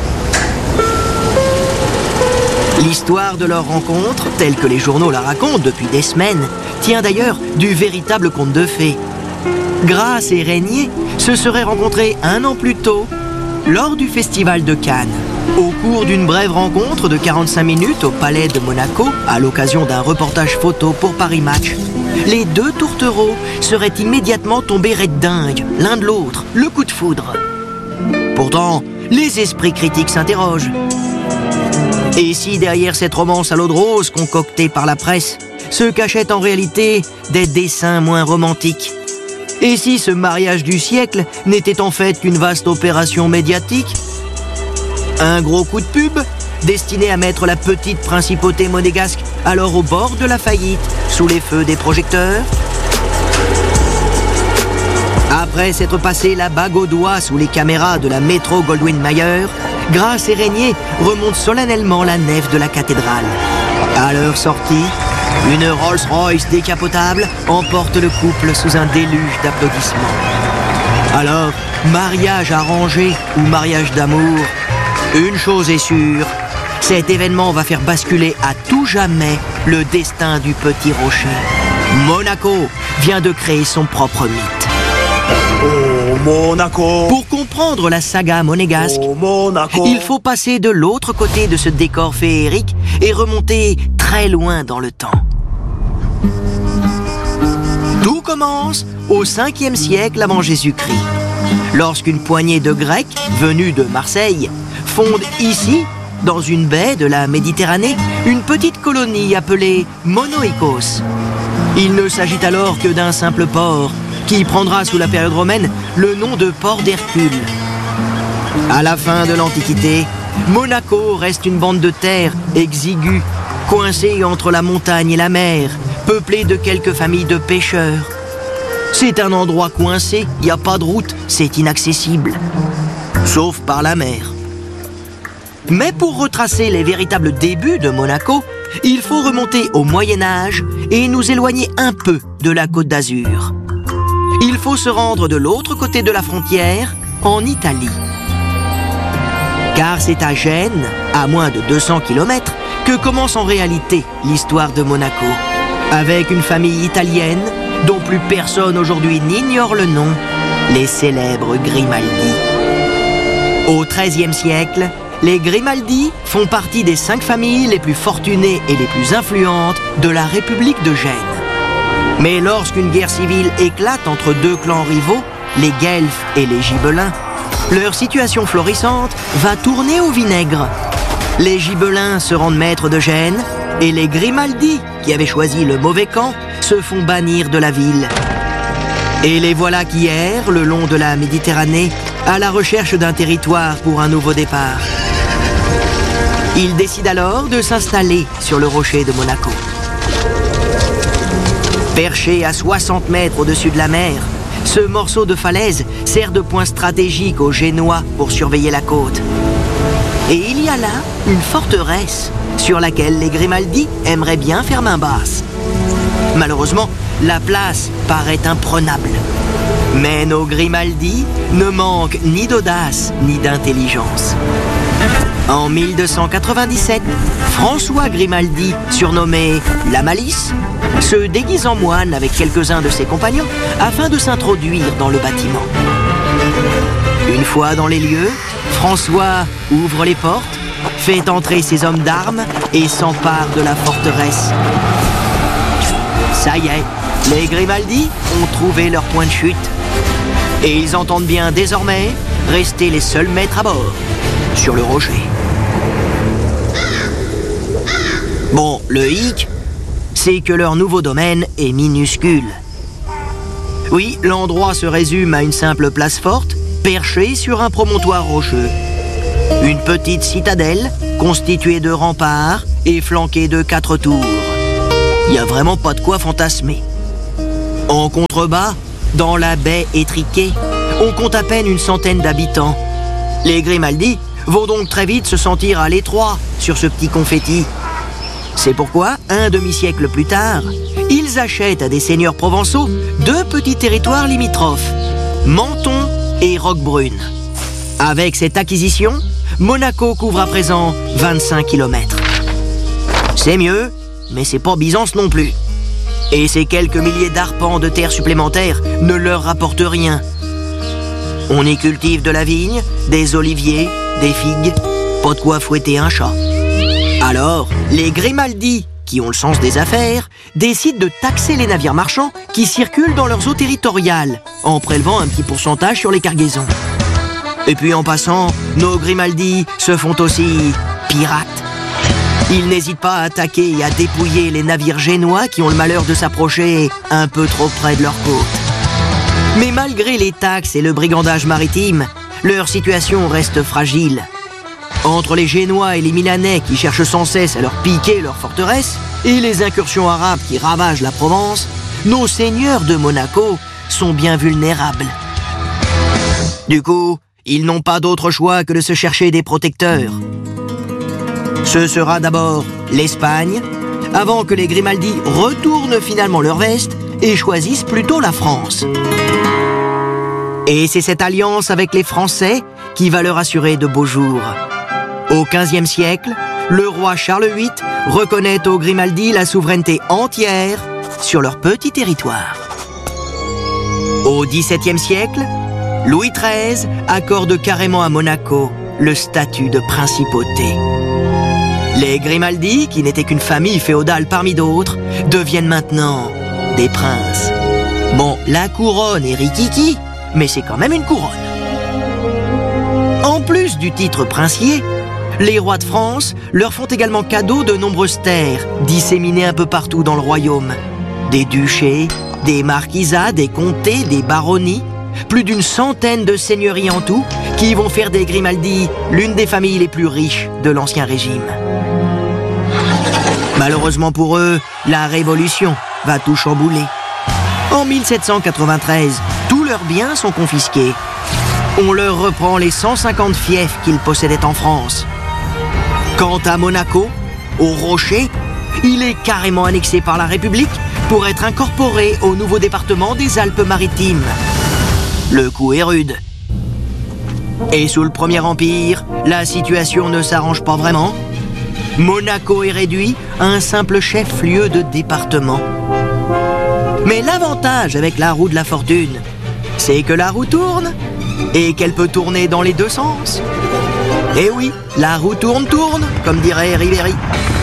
L'histoire de leur rencontre, telle que les journaux la racontent depuis des semaines, tient d'ailleurs du véritable conte de fées. Grace et Rainier se seraient rencontrés 1 an plus tôt, lors du festival de Cannes. Au cours d'une brève rencontre de 45 minutes au palais de Monaco, à l'occasion d'un reportage photo pour Paris Match, les 2 tourtereaux seraient immédiatement tombés raides dingues, l'un de l'autre, le coup de foudre. Pourtant, les esprits critiques s'interrogent. Et si derrière cette romance à l'eau de rose concoctée par la presse se cachaient en réalité des dessins moins romantiques? Et si ce mariage du siècle n'était en fait qu'une vaste opération médiatique? Un gros coup de pub destiné à mettre la petite principauté monégasque alors au bord de la faillite, sous les feux des projecteurs? Après s'être passé la bague au doigt sous les caméras de la Metro Goldwyn Mayer, Grace et Rainier remontent solennellement la nef de la cathédrale. À leur sortie, une Rolls-Royce décapotable emporte le couple sous un déluge d'applaudissements. Alors, mariage arrangé ou mariage d'amour, une chose est sûre, cet événement va faire basculer à tout jamais le destin du petit rocher. Monaco vient de créer son propre mythe. Oh, Monaco! Pour comprendre la saga monégasque, il faut passer de l'autre côté de ce décor féerique et remonter très loin dans le temps. Tout commence au 5e siècle avant Jésus-Christ, lorsqu'une poignée de Grecs venus de Marseille fondent ici, dans une baie de la Méditerranée, une petite colonie appelée Monoikos. Il ne s'agit alors que d'un simple port qui prendra sous la période romaine le nom de port d'Hercule. À la fin de l'Antiquité, Monaco reste une bande de terre exiguë, coincée entre la montagne et la mer, peuplée de quelques familles de pêcheurs. C'est un endroit coincé, il n'y a pas de route, c'est inaccessible, sauf par la mer. Mais pour retracer les véritables débuts de Monaco, il faut remonter au Moyen-Âge et nous éloigner un peu de la Côte d'Azur. Il faut se rendre de l'autre côté de la frontière, en Italie. Car c'est à Gênes, à moins de 200 km, que commence en réalité l'histoire de Monaco, avec une famille italienne dont plus personne aujourd'hui n'ignore le nom, les célèbres Grimaldi. Au XIIIe siècle, les Grimaldi font partie des 5 familles les plus fortunées et les plus influentes de la République de Gênes. Mais lorsqu'une guerre civile éclate entre 2 clans rivaux, les Guelfes et les Gibelins, leur situation florissante va tourner au vinaigre. Les Gibelins se rendent maîtres de Gênes et les Grimaldi, qui avaient choisi le mauvais camp, se font bannir de la ville. Et les voilà qui errent le long de la Méditerranée à la recherche d'un territoire pour un nouveau départ. Ils décident alors de s'installer sur le rocher de Monaco. Perché à 60 mètres au-dessus de la mer, ce morceau de falaise sert de point stratégique aux Génois pour surveiller la côte. Et il y a là une forteresse sur laquelle les Grimaldi aimeraient bien faire main basse. Malheureusement, la place paraît imprenable. Mais nos Grimaldi ne manquent ni d'audace ni d'intelligence. En 1297, François Grimaldi, surnommé La Malice, se déguise en moine avec quelques-uns de ses compagnons afin de s'introduire dans le bâtiment. Une fois dans les lieux, François ouvre les portes, fait entrer ses hommes d'armes et s'empare de la forteresse. Ça y est, les Grimaldi ont trouvé leur point de chute. Et ils entendent bien désormais rester les seuls maîtres à bord, sur le rocher. Bon, le hic, c'est que leur nouveau domaine est minuscule. Oui, l'endroit se résume à une simple place forte, perchée sur un promontoire rocheux. Une petite citadelle, constituée de remparts et flanquée de 4 tours. Il n'y a vraiment pas de quoi fantasmer. En contrebas, dans la baie étriquée, on compte à peine une centaine d'habitants. Les Grimaldi vont donc très vite se sentir à l'étroit sur ce petit confetti. C'est pourquoi, un demi-siècle plus tard, ils achètent à des seigneurs provençaux 2 petits territoires limitrophes, Menton et Roquebrune. Avec cette acquisition, Monaco couvre à présent 25 km. C'est mieux, mais c'est pas Byzance non plus. Et ces quelques milliers d'arpents de terre supplémentaires ne leur rapportent rien. On y cultive de la vigne, des oliviers, des figues, pas de quoi fouetter un chat. Alors, les Grimaldi, qui ont le sens des affaires, décident de taxer les navires marchands qui circulent dans leurs eaux territoriales, en prélevant un petit pourcentage sur les cargaisons. Et puis en passant, nos Grimaldi se font aussi pirates. Ils n'hésitent pas à attaquer et à dépouiller les navires génois qui ont le malheur de s'approcher un peu trop près de leur côte. Mais malgré les taxes et le brigandage maritime, leur situation reste fragile. Entre les Génois et les Milanais qui cherchent sans cesse à leur piquer leur forteresse et les incursions arabes qui ravagent la Provence, nos seigneurs de Monaco sont bien vulnérables. Du coup, ils n'ont pas d'autre choix que de se chercher des protecteurs. Ce sera d'abord l'Espagne, avant que les Grimaldi retournent finalement leur veste et choisissent plutôt la France. Et c'est cette alliance avec les Français qui va leur assurer de beaux jours. Au XVe siècle, le roi Charles VIII reconnaît aux Grimaldi la souveraineté entière sur leur petit territoire. Au XVIIe siècle, Louis XIII accorde carrément à Monaco le statut de principauté. Les Grimaldi, qui n'étaient qu'une famille féodale parmi d'autres, deviennent maintenant des princes. Bon, la couronne est rikiki, mais c'est quand même une couronne. En plus du titre princier, les rois de France leur font également cadeau de nombreuses terres, disséminées un peu partout dans le royaume. Des duchés, des marquisats, des comtés, des baronnies, plus d'une centaine de seigneuries en tout, qui vont faire des Grimaldi l'une des familles les plus riches de l'Ancien Régime. Malheureusement pour eux, la Révolution va tout chambouler. En 1793, tous leurs biens sont confisqués. On leur reprend les 150 fiefs qu'ils possédaient en France. Quant à Monaco, au Rocher, il est carrément annexé par la République pour être incorporé au nouveau département des Alpes-Maritimes. Le coup est rude. Et sous le Premier Empire, la situation ne s'arrange pas vraiment. Monaco est réduit à un simple chef-lieu de département. Mais l'avantage avec la roue de la fortune, c'est que la roue tourne et qu'elle peut tourner dans les deux sens. Et oui, la roue tourne, comme dirait Ribéry.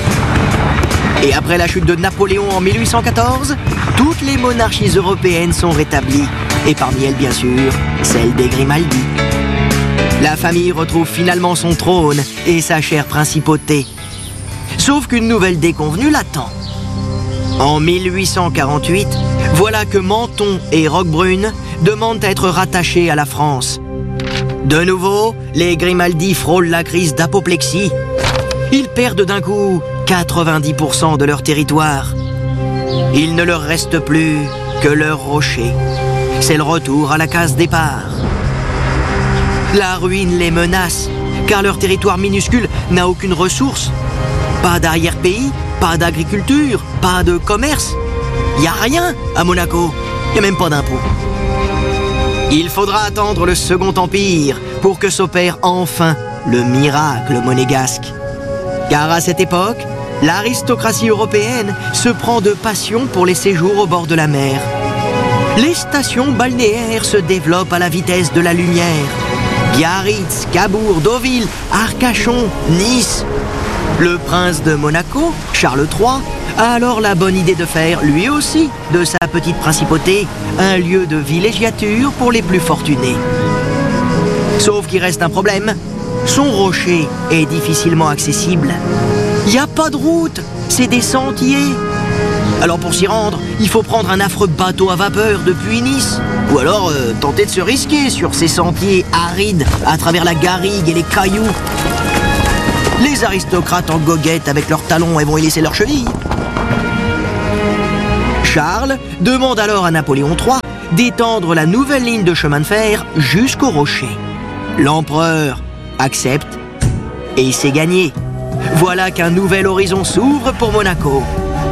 Et après la chute de Napoléon en 1814, toutes les monarchies européennes sont rétablies. Et parmi elles, bien sûr, celle des Grimaldi. La famille retrouve finalement son trône et sa chère principauté. Sauf qu'une nouvelle déconvenue l'attend. En 1848, voilà que Menton et Roquebrune demandent à être rattachés à la France. De nouveau, les Grimaldi frôlent la crise d'apoplexie. Ils perdent d'un coup 90% de leur territoire. Il ne leur reste plus que leur rocher. C'est le retour à la case départ. La ruine les menace, car leur territoire minuscule n'a aucune ressource. Pas d'arrière-pays, pas d'agriculture, pas de commerce. Il n'y a rien à Monaco, il n'y a même pas d'impôts. Il faudra attendre le Second Empire pour que s'opère enfin le miracle monégasque. Car à cette époque, l'aristocratie européenne se prend de passion pour les séjours au bord de la mer. Les stations balnéaires se développent à la vitesse de la lumière. Biarritz, Cabourg, Deauville, Arcachon, Nice. Le prince de Monaco, Charles III, a alors la bonne idée de faire, lui aussi, de sa petite principauté, un lieu de villégiature pour les plus fortunés. Sauf qu'il reste un problème. Son rocher est difficilement accessible. Il n'y a pas de route, c'est des sentiers. Alors pour s'y rendre, il faut prendre un affreux bateau à vapeur depuis Nice. Ou alors tenter de se risquer sur ces sentiers arides à travers la garrigue et les cailloux. Les aristocrates en goguette avec leurs talons vont y laisser leurs chevilles. Charles demande alors à Napoléon III d'étendre la nouvelle ligne de chemin de fer jusqu'au rocher. L'empereur accepte et c'est gagné. Voilà qu'un nouvel horizon s'ouvre pour Monaco.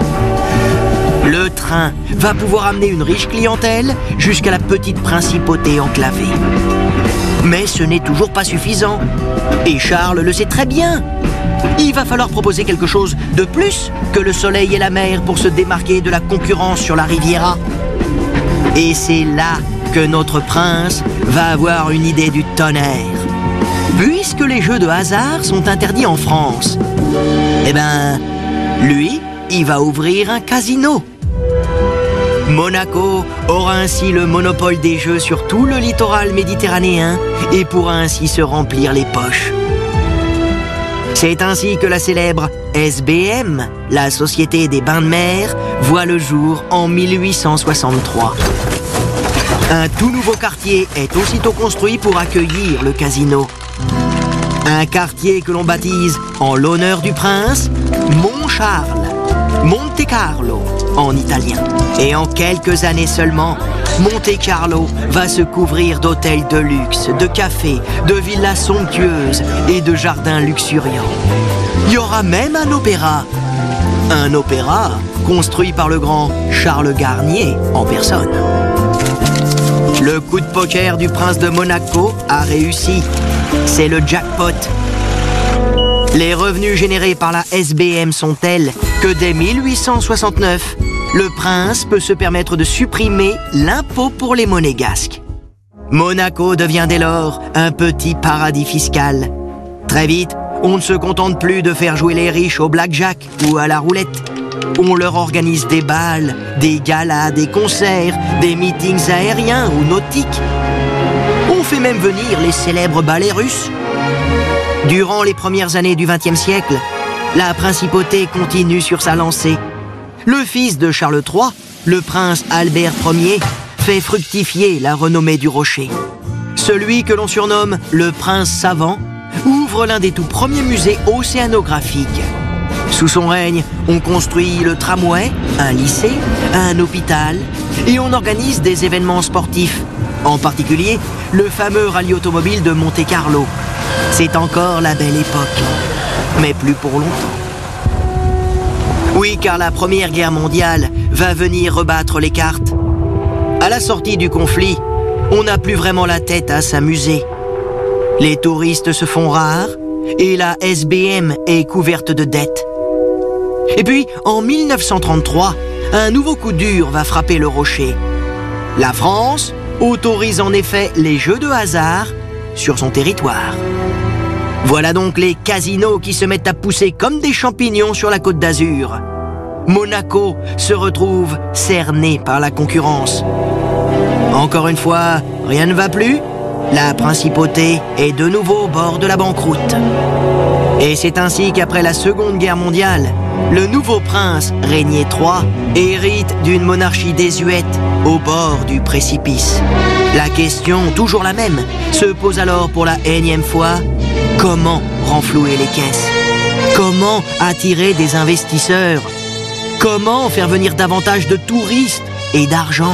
Le train va pouvoir amener une riche clientèle jusqu'à la petite principauté enclavée. Mais ce n'est toujours pas suffisant. Et Charles le sait très bien. Il va falloir proposer quelque chose de plus que le soleil et la mer pour se démarquer de la concurrence sur la Riviera. Et c'est là que notre prince va avoir une idée du tonnerre. Puisque les jeux de hasard sont interdits en France, eh ben, lui, il va ouvrir un casino. Monaco aura ainsi le monopole des jeux sur tout le littoral méditerranéen et pourra ainsi se remplir les poches. C'est ainsi que la célèbre SBM, la Société des Bains de Mer, voit le jour en 1863. Un tout nouveau quartier est aussitôt construit pour accueillir le casino. Un quartier que l'on baptise en l'honneur du prince Mont-Charles, Monte Carlo en italien. Et en quelques années seulement, Monte Carlo va se couvrir d'hôtels de luxe, de cafés, de villas somptueuses et de jardins luxuriants. Il y aura même un opéra. Un opéra construit par le grand Charles Garnier en personne. Le coup de poker du prince de Monaco a réussi. C'est le jackpot. Les revenus générés par la SBM sont tels que dès 1869, le prince peut se permettre de supprimer l'impôt pour les monégasques. Monaco devient dès lors un petit paradis fiscal. Très vite, on ne se contente plus de faire jouer les riches au blackjack ou à la roulette. On leur organise des bals, des galas, des concerts, des meetings aériens ou nautiques. On fait même venir les célèbres ballets russes. Durant les premières années du XXe siècle, la principauté continue sur sa lancée. Le fils de Charles III, le prince Albert Ier, fait fructifier la renommée du Rocher. Celui que l'on surnomme le prince savant ouvre l'un des tout premiers musées océanographiques. Sous son règne, on construit le tramway, un lycée, un hôpital et on organise des événements sportifs, en particulier le fameux rallye automobile de Monte Carlo. C'est encore la belle époque, mais plus pour longtemps. Oui, car la Première Guerre mondiale va venir rebattre les cartes. À la sortie du conflit, on n'a plus vraiment la tête à s'amuser. Les touristes se font rares et la SBM est couverte de dettes. Et puis, en 1933, un nouveau coup dur va frapper le Rocher. La France autorise en effet les jeux de hasard sur son territoire. Voilà donc les casinos qui se mettent à pousser comme des champignons sur la Côte d'Azur. Monaco se retrouve cerné par la concurrence. Encore une fois, rien ne va plus. La principauté est de nouveau au bord de la banqueroute. Et c'est ainsi qu'après la Seconde Guerre mondiale, le nouveau prince, Régnier III, hérite d'une monarchie désuète au bord du précipice. La question, toujours la même, se pose alors pour la énième fois: comment renflouer les caisses? Comment attirer des investisseurs? Comment faire venir davantage de touristes et d'argent?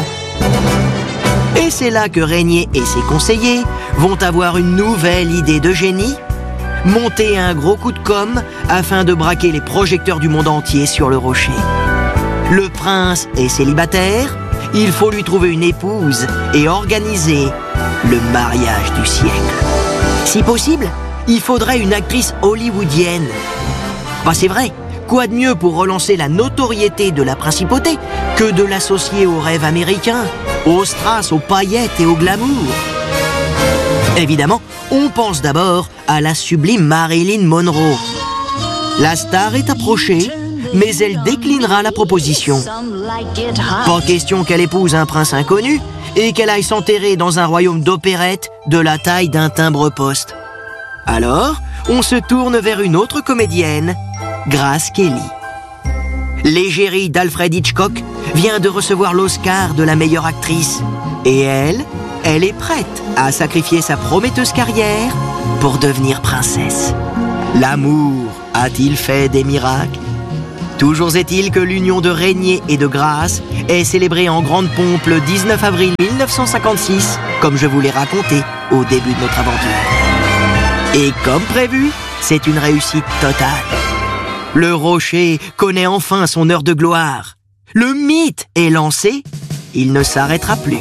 Et c'est là que Régnier et ses conseillers vont avoir une nouvelle idée de génie: monter un gros coup de com' afin de braquer les projecteurs du monde entier sur le Rocher. Le prince est célibataire, il faut lui trouver une épouse et organiser le mariage du siècle. Si possible, il faudrait une actrice hollywoodienne. Bah c'est vrai, quoi de mieux pour relancer la notoriété de la principauté que de l'associer au rêve américain, aux strass, aux paillettes et au glamour? Évidemment, on pense d'abord à la sublime Marilyn Monroe. La star est approchée, mais elle déclinera la proposition. Pas question qu'elle épouse un prince inconnu et qu'elle aille s'enterrer dans un royaume d'opérette de la taille d'un timbre-poste. Alors, on se tourne vers une autre comédienne, Grace Kelly. L'égérie d'Alfred Hitchcock vient de recevoir l'Oscar de la meilleure actrice. Et elle est prête à sacrifier sa prometteuse carrière pour devenir princesse. L'amour a-t-il fait des miracles ? Toujours est-il que l'union de Régnier et de Grace est célébrée en grande pompe le 19 avril 1956, comme je vous l'ai raconté au début de notre aventure. Et comme prévu, c'est une réussite totale. Le rocher connaît enfin son heure de gloire. Le mythe est lancé, il ne s'arrêtera plus.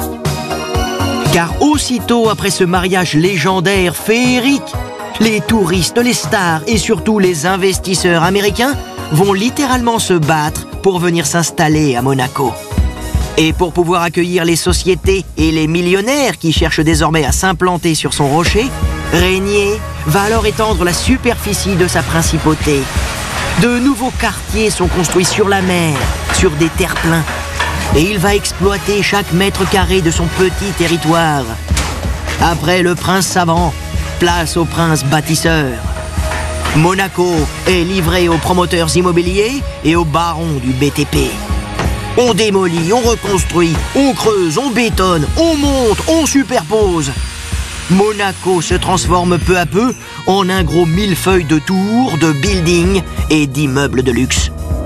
Car aussitôt après ce mariage légendaire, féerique, les touristes, les stars et surtout les investisseurs américains vont littéralement se battre pour venir s'installer à Monaco. Et pour pouvoir accueillir les sociétés et les millionnaires qui cherchent désormais à s'implanter sur son rocher, Régnier va alors étendre la superficie de sa principauté. De nouveaux quartiers sont construits sur la mer, sur des terre-pleins. Et il va exploiter chaque mètre carré de son petit territoire. Après le prince savant, place au prince bâtisseur. Monaco est livré aux promoteurs immobiliers et aux barons du BTP. On démolit, on reconstruit, on creuse, on bétonne, on monte, on superpose. Monaco se transforme peu à peu en un gros millefeuille de tours, de buildings et d'immeubles de luxe.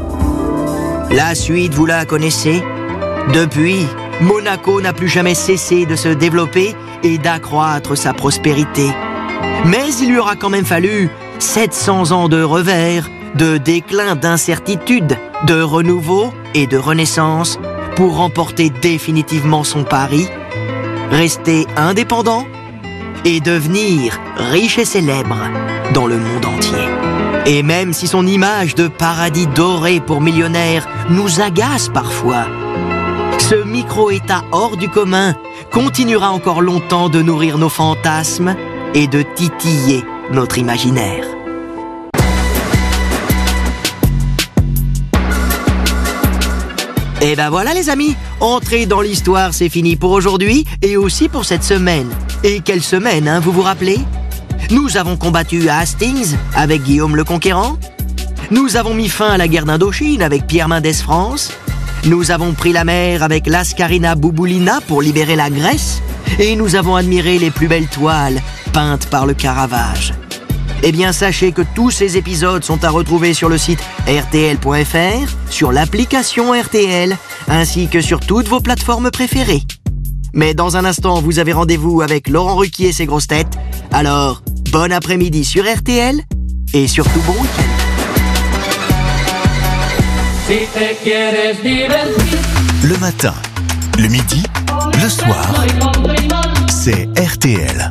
La suite, vous la connaissez ? Depuis, Monaco n'a plus jamais cessé de se développer et d'accroître sa prospérité. Mais il lui aura quand même fallu 700 ans de revers, de déclin, d'incertitude, de renouveau et de renaissance pour remporter définitivement son pari, rester indépendant et devenir riche et célèbre dans le monde entier. Et même si son image de paradis doré pour millionnaires nous agace parfois, ce micro-État hors du commun continuera encore longtemps de nourrir nos fantasmes et de titiller notre imaginaire. Et ben voilà les amis, entrer dans l'histoire c'est fini pour aujourd'hui et aussi pour cette semaine. Et quelle semaine, hein, vous vous rappelez ? Nous avons combattu à Hastings avec Guillaume le Conquérant. Nous avons mis fin à la guerre d'Indochine avec Pierre Mendès France. Nous avons pris la mer avec Lascarina Bouboulina pour libérer la Grèce. Et nous avons admiré les plus belles toiles peintes par le Caravage. Eh bien, sachez que tous ces épisodes sont à retrouver sur le site rtl.fr, sur l'application RTL, ainsi que sur toutes vos plateformes préférées. Mais dans un instant, vous avez rendez-vous avec Laurent Ruquier et ses grosses têtes. Alors, bon après-midi sur RTL et surtout bon week-end. Le matin, le midi, le soir, c'est RTL.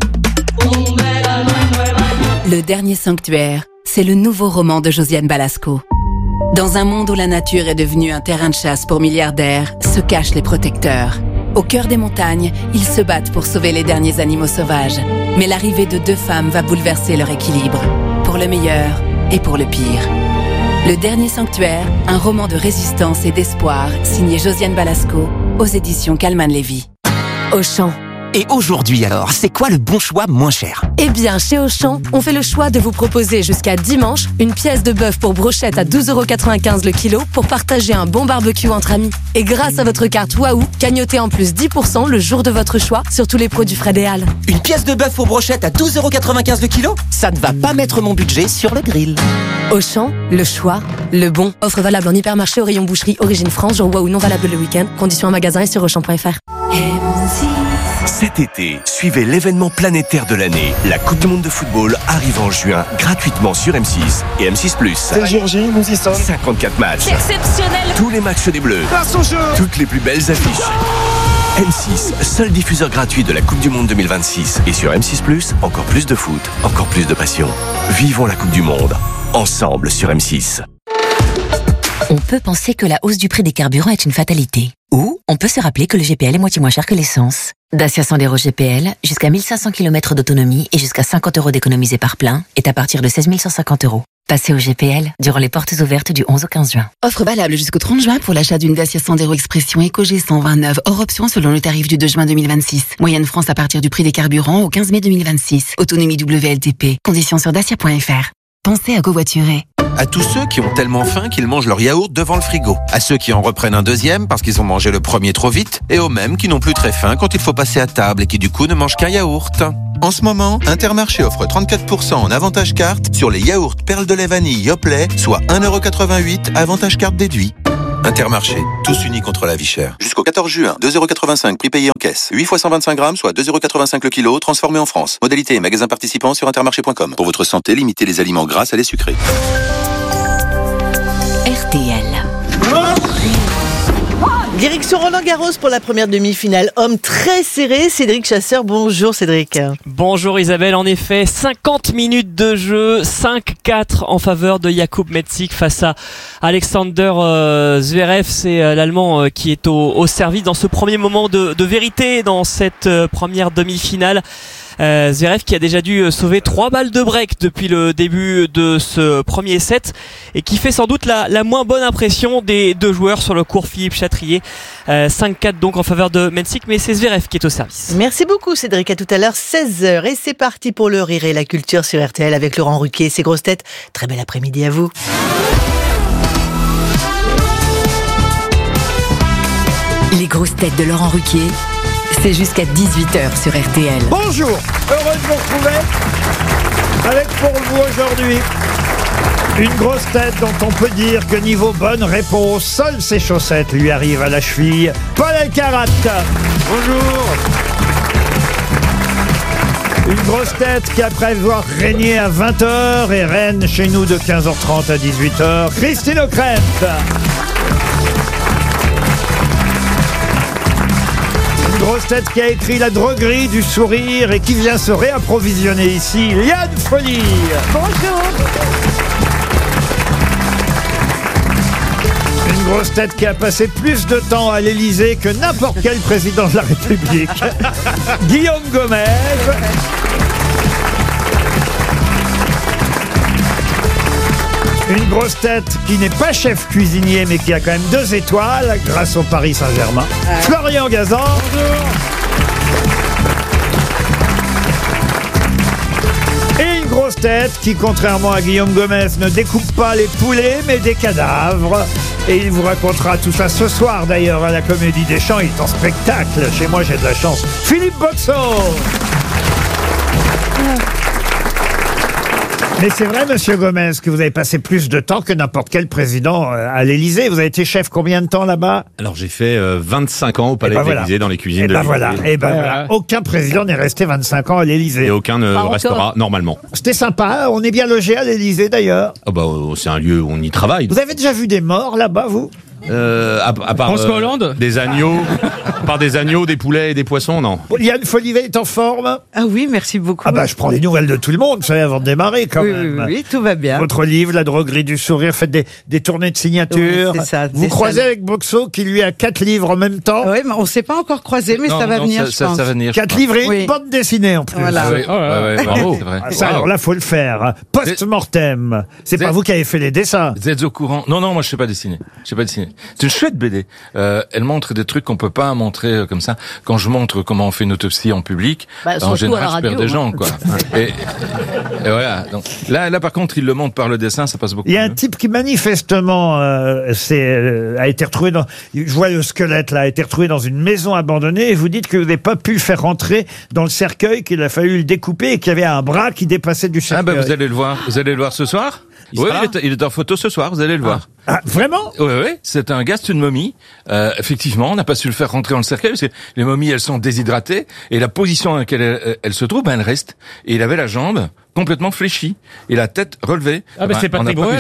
Le dernier sanctuaire, c'est le nouveau roman de Josiane Balasco. Dans un monde où la nature est devenue un terrain de chasse pour milliardaires, se cachent les protecteurs. Au cœur des montagnes, ils se battent pour sauver les derniers animaux sauvages. Mais l'arrivée de deux femmes va bouleverser leur équilibre, pour le meilleur et pour le pire. Le dernier sanctuaire, un roman de résistance et d'espoir, signé Josiane Balasco, aux éditions Calman Lévy. Auchan. Et aujourd'hui alors, c'est quoi le bon choix moins cher ? Eh bien, chez Auchan, on fait le choix de vous proposer jusqu'à dimanche une pièce de bœuf pour brochette à 12,95€ le kilo pour partager un bon barbecue entre amis. Et grâce à votre carte Waouh, cagnotez en plus 10% le jour de votre choix sur tous les produits Frais des Halles. Une pièce de bœuf pour brochette à 12,95€ le kilo ? Ça ne va pas mettre mon budget sur le grill. Auchan, le choix, le bon. Offre valable en hypermarché au rayon boucherie Origine France, jour Waouh non valable le week-end. Conditions en magasin et sur Auchan.fr. Cet été, suivez l'événement planétaire de l'année. La Coupe du Monde de football arrive en juin, gratuitement sur M6 et M6+. C'est Georgie, nous y sommes. 54 matchs. C'est exceptionnel. Tous les matchs des Bleus. Passe au jeu. Toutes les plus belles affiches. M6, seul diffuseur gratuit de la Coupe du Monde 2026. Et sur M6+, encore plus de foot, encore plus de passion. Vivons la Coupe du Monde, ensemble sur M6. On peut penser que la hausse du prix des carburants est une fatalité. Ou on peut se rappeler que le GPL est moitié moins cher que l'essence. Dacia Sandero GPL, jusqu'à 1500 km d'autonomie et jusqu'à 50€ d'économisés par plein, est à partir de 16 150€. Passez au GPL durant les portes ouvertes du 11 au 15 juin. Offre valable jusqu'au 30 juin pour l'achat d'une Dacia Sandero Expression EcoG 129, hors option selon le tarif du 2 juin 2026. Moyenne France à partir du prix des carburants au 15 mai 2026. Autonomie WLTP. Conditions sur dacia.fr. pensez à covoiturer. À tous ceux qui ont tellement faim qu'ils mangent leur yaourt devant le frigo. À ceux qui en reprennent un deuxième parce qu'ils ont mangé le premier trop vite. Et aux mêmes qui n'ont plus très faim quand il faut passer à table et qui du coup ne mangent qu'un yaourt. En ce moment, Intermarché offre 34% en avantage carte sur les yaourts perles de lait vanille Yoplait, soit 1,88€ avantage carte déduit. Intermarché, tous unis contre la vie chère. Jusqu'au 14 juin, 2,85€ prix payé en caisse. 8 fois 125 grammes, soit 2,85€ le kilo, transformé en France. Modalité et magasin participant sur intermarché.com. Pour votre santé, limitez les aliments gras à les sucrés. RTL. Direction Roland-Garros pour la première demi-finale. Homme très serré, Cédric Chasseur. Bonjour Cédric. Bonjour Isabelle, en effet, 50 minutes de jeu, 5-4 en faveur de Jakub Metsik face à Alexander Zverev. C'est l'Allemand qui est au service dans ce premier moment de vérité dans cette première demi-finale. Zverev qui a déjà dû sauver 3 balles de break depuis le début de ce premier set et qui fait sans doute la moins bonne impression des deux joueurs sur le court Philippe Chatrier. 5-4 donc en faveur de Metsik, mais c'est Zverev qui est au service. Merci beaucoup Cédric, à tout à l'heure 16h et c'est parti pour le rire et la culture sur RTL avec Laurent Ruquier et ses grosses têtes. Très bel après-midi à vous. Les grosses têtes de Laurent Ruquier, c'est jusqu'à 18h sur RTL. Bonjour, heureux de vous retrouver avec pour vous aujourd'hui une grosse tête dont on peut dire que niveau bonne réponse, seules ses chaussettes lui arrivent à la cheville. Paul Elkarat. Bonjour. Une grosse tête qui, après avoir régné à 20h, et règne chez nous de 15h30 à 18h, Christine O'Krent. Une grosse tête qui a écrit La droguerie du sourire et qui vient se réapprovisionner ici, Liane Folie. Bonjour. Une grosse tête qui a passé plus de temps à l'Élysée que n'importe quel président de la République, Guillaume Gomez. Une grosse tête qui n'est pas chef cuisinier mais qui a quand même 2 étoiles grâce au Paris Saint-Germain, Florian Gazan. Bonjour. Et une grosse tête qui, contrairement à Guillaume Gomez, ne découpe pas les poulets mais des cadavres. Et il vous racontera tout ça ce soir d'ailleurs à la Comédie des Champs. Il est en spectacle. Chez moi j'ai de la chance. Philippe Boxo. Mais c'est vrai, monsieur Gomez, que vous avez passé plus de temps que n'importe quel président à l'Élysée. Vous avez été chef combien de temps là-bas? Alors j'ai fait 25 ans au Palais de l'Élysée, dans les cuisines de l'Élysée. Voilà. Aucun président n'est resté 25 ans à l'Élysée. Et aucun ne restera normalement. C'était sympa, on est bien logé à l'Élysée d'ailleurs. Oh bah, c'est un lieu où on y travaille. Vous avez déjà vu des morts là-bas, vous? À part François Hollande, des agneaux, par des agneaux, des poulets et des poissons, non. Liane Follivet est en forme? Ah oui, merci beaucoup. Ah bah je prends les nouvelles de tout le monde, vous savez, avant de démarrer quand même. Oui, tout va bien. Votre livre, La droguerie du sourire, faites des tournées de signatures. Oui, c'est ça, vous croisez avec Boxo qui lui a 4 livres en même temps. Oui, mais on ne s'est pas encore croisé, mais ça va venir, je pense. Ça va venir. 4 livres et une bande dessinée en plus. Voilà. Bravo, c'est vrai. Ça, alors là, faut le faire. Post-mortem. C'est pas vous qui avez fait les dessins. Vous êtes au courant? Non, moi je sais pas dessiner. C'est une chouette BD. Elle montre des trucs qu'on peut pas montrer comme ça. Quand je montre comment on fait une autopsie en public, en général, je perds des gens, quoi. et voilà. Donc, là, par contre, il le montre par le dessin, ça passe beaucoup. Il y a un type qui manifestement a été retrouvé dans. Je vois le squelette là, a été retrouvé dans une maison abandonnée. Et vous dites que vous n'avez pas pu le faire rentrer dans le cercueil, qu'il a fallu le découper et qu'il y avait un bras qui dépassait du cercueil. Ah ben vous allez le voir. Vous allez le voir ce soir. Oui, il est en photo ce soir. Vous allez le voir. Ah, vraiment? Oui, c'est un gars, c'est une momie. Effectivement, on n'a pas su le faire rentrer dans le cercueil parce que les momies, elles sont déshydratées et la position dans laquelle elle se trouve, elle reste. Et il avait la jambe complètement fléchie et la tête relevée. Ah c'est Patrick Bruel.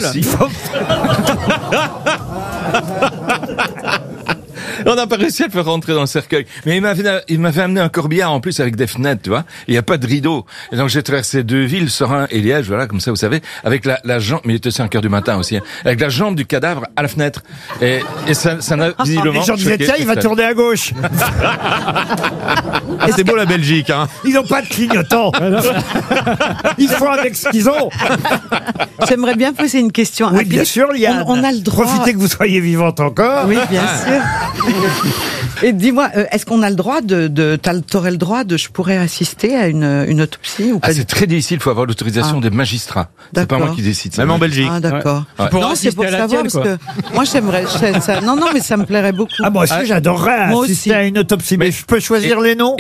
On n'a pas réussi à le faire rentrer dans le cercueil. Mais il m'avait amené un corbillard en plus avec des fenêtres, tu vois. Il n'y a pas de rideau. Et donc j'ai traversé 2 villes, Serein et Liège, voilà, comme ça, vous savez, avec la jambe, mais il était 5h du matin aussi, hein, avec la jambe du cadavre à la fenêtre. Et ça n'a visiblement. Les gens disaient, tiens, il va tourner à gauche. C'est beau la Belgique, hein. Ils n'ont pas de clignotant. Ils font avec ce qu'ils ont. J'aimerais bien poser une question. Oui, bien sûr, Liane. On a le droit. Profitez que vous soyez vivante encore. Oui, bien sûr. Et dis-moi, est-ce qu'on a le droit t'aurais le droit je pourrais assister à une autopsie ou pas? C'est très difficile, il faut avoir l'autorisation des magistrats. C'est pas moi qui décide. Même en Belgique. Ah, d'accord. Ouais. Non, c'est pour savoir, parce que moi, j'aimerais ça. Non, mais ça me plairait beaucoup. Ah, moi aussi, j'adorerais assister à une autopsie, mais je peux choisir les noms.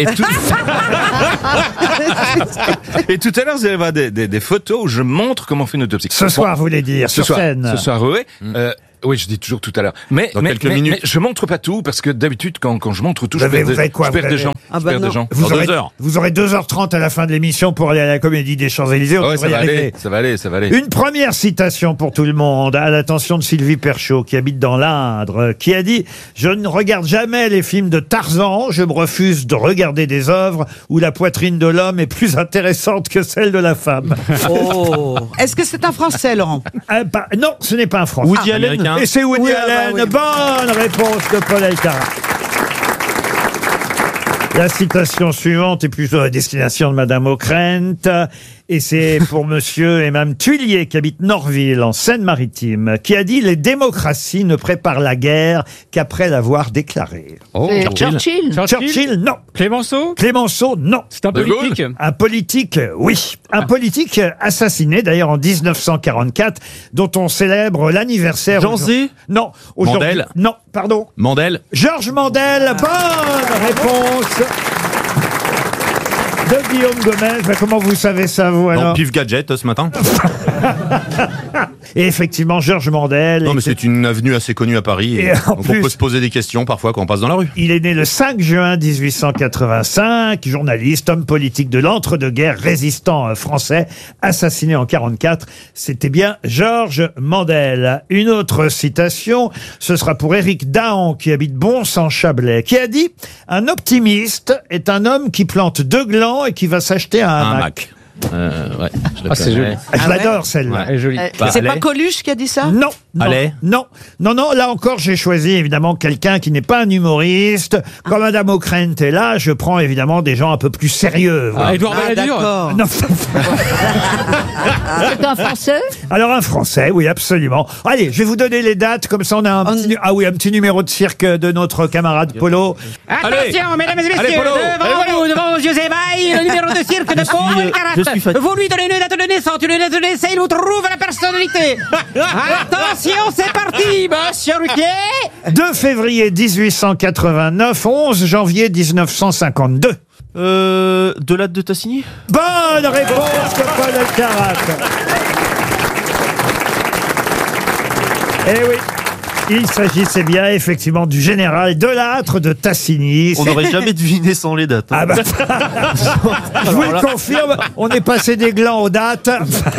Et tout à l'heure, vous allez voir des photos où je montre comment on fait une autopsie. Ce soir, vous voulez dire, sur scène. Ce soir, oui. Oui, je dis toujours tout à l'heure. Mais je montre pas tout, parce que d'habitude, quand je montre tout, je perds des gens. Vous aurez 2h30 à la fin de l'émission pour aller à la Comédie des Champs-Élysées. Ça va aller. Une première citation pour tout le monde, à l'attention de Sylvie Perchaud, qui habite dans l'Indre, qui a dit « Je ne regarde jamais les films de Tarzan, je me refuse de regarder des œuvres où la poitrine de l'homme est plus intéressante que celle de la femme. » Est-ce que c'est un Français, Laurent? Non, ce n'est pas un Français. Woody Allen. Et c'est Woody Allen. Oui. Bonne réponse de Paul Alcarat. La citation suivante est plutôt à destination de Madame Ockrent. Et c'est pour monsieur et Mme Tuillier, qui habite Norville, en Seine-Maritime, qui a dit « Les démocraties ne préparent la guerre qu'après l'avoir déclarée. » Churchill, non. Clémenceau, non. C'est un politique. Un politique, oui. Un politique assassiné, d'ailleurs, en 1944, dont on célèbre l'anniversaire. Jean Zé? Non. Mandel? Non, pardon. Mandel? Georges Mandel, bonne réponse de Guillaume Gomez. Comment vous savez ça, vous, alors? Non, pif gadget, ce matin. Et effectivement, Georges Mandel... Non, mais c'est une avenue assez connue à Paris. Et donc on peut se poser des questions, parfois, quand on passe dans la rue. Il est né le 5 juin 1885, journaliste, homme politique de l'entre-deux-guerres, résistant français, assassiné en 44. C'était bien Georges Mandel. Une autre citation, ce sera pour Éric Dahan, qui habite Bons-en-Chablais, qui a dit « Un optimiste est un homme qui plante 2 glands et qui va s'acheter un hamac. » C'est joli. Je l'adore, celle-là. Ouais, joli. C'est pas Coluche qui a dit ça? Non. Non. Là encore, j'ai choisi évidemment quelqu'un qui n'est pas un humoriste. Quand Madame Ockrent est là, je prends évidemment des gens un peu plus sérieux. Édouard Balladur. Non. C'est un Français? Alors un Français, oui, absolument. Allez, je vais vous donner les dates, comme ça on a un petit numéro de cirque de notre camarade Polo. Attention, mesdames et messieurs, devant vos yeux émaillés, le numéro de cirque de Paul Alcarat. Vous lui donnez une date de naissance, une lettre de décès, il vous trouve la personnalité. Attention, c'est parti, monsieur Ruquier. 2 février 1889, 11 janvier 1952. De l'âge de Tassigny? Bonne réponse de Paul Alcarat. Eh oui. Il s'agissait bien effectivement du général Delattre de Tassigny. On n'aurait jamais deviné sans les dates. Ah bah, je vous le confirme, on est passé des glands aux dates.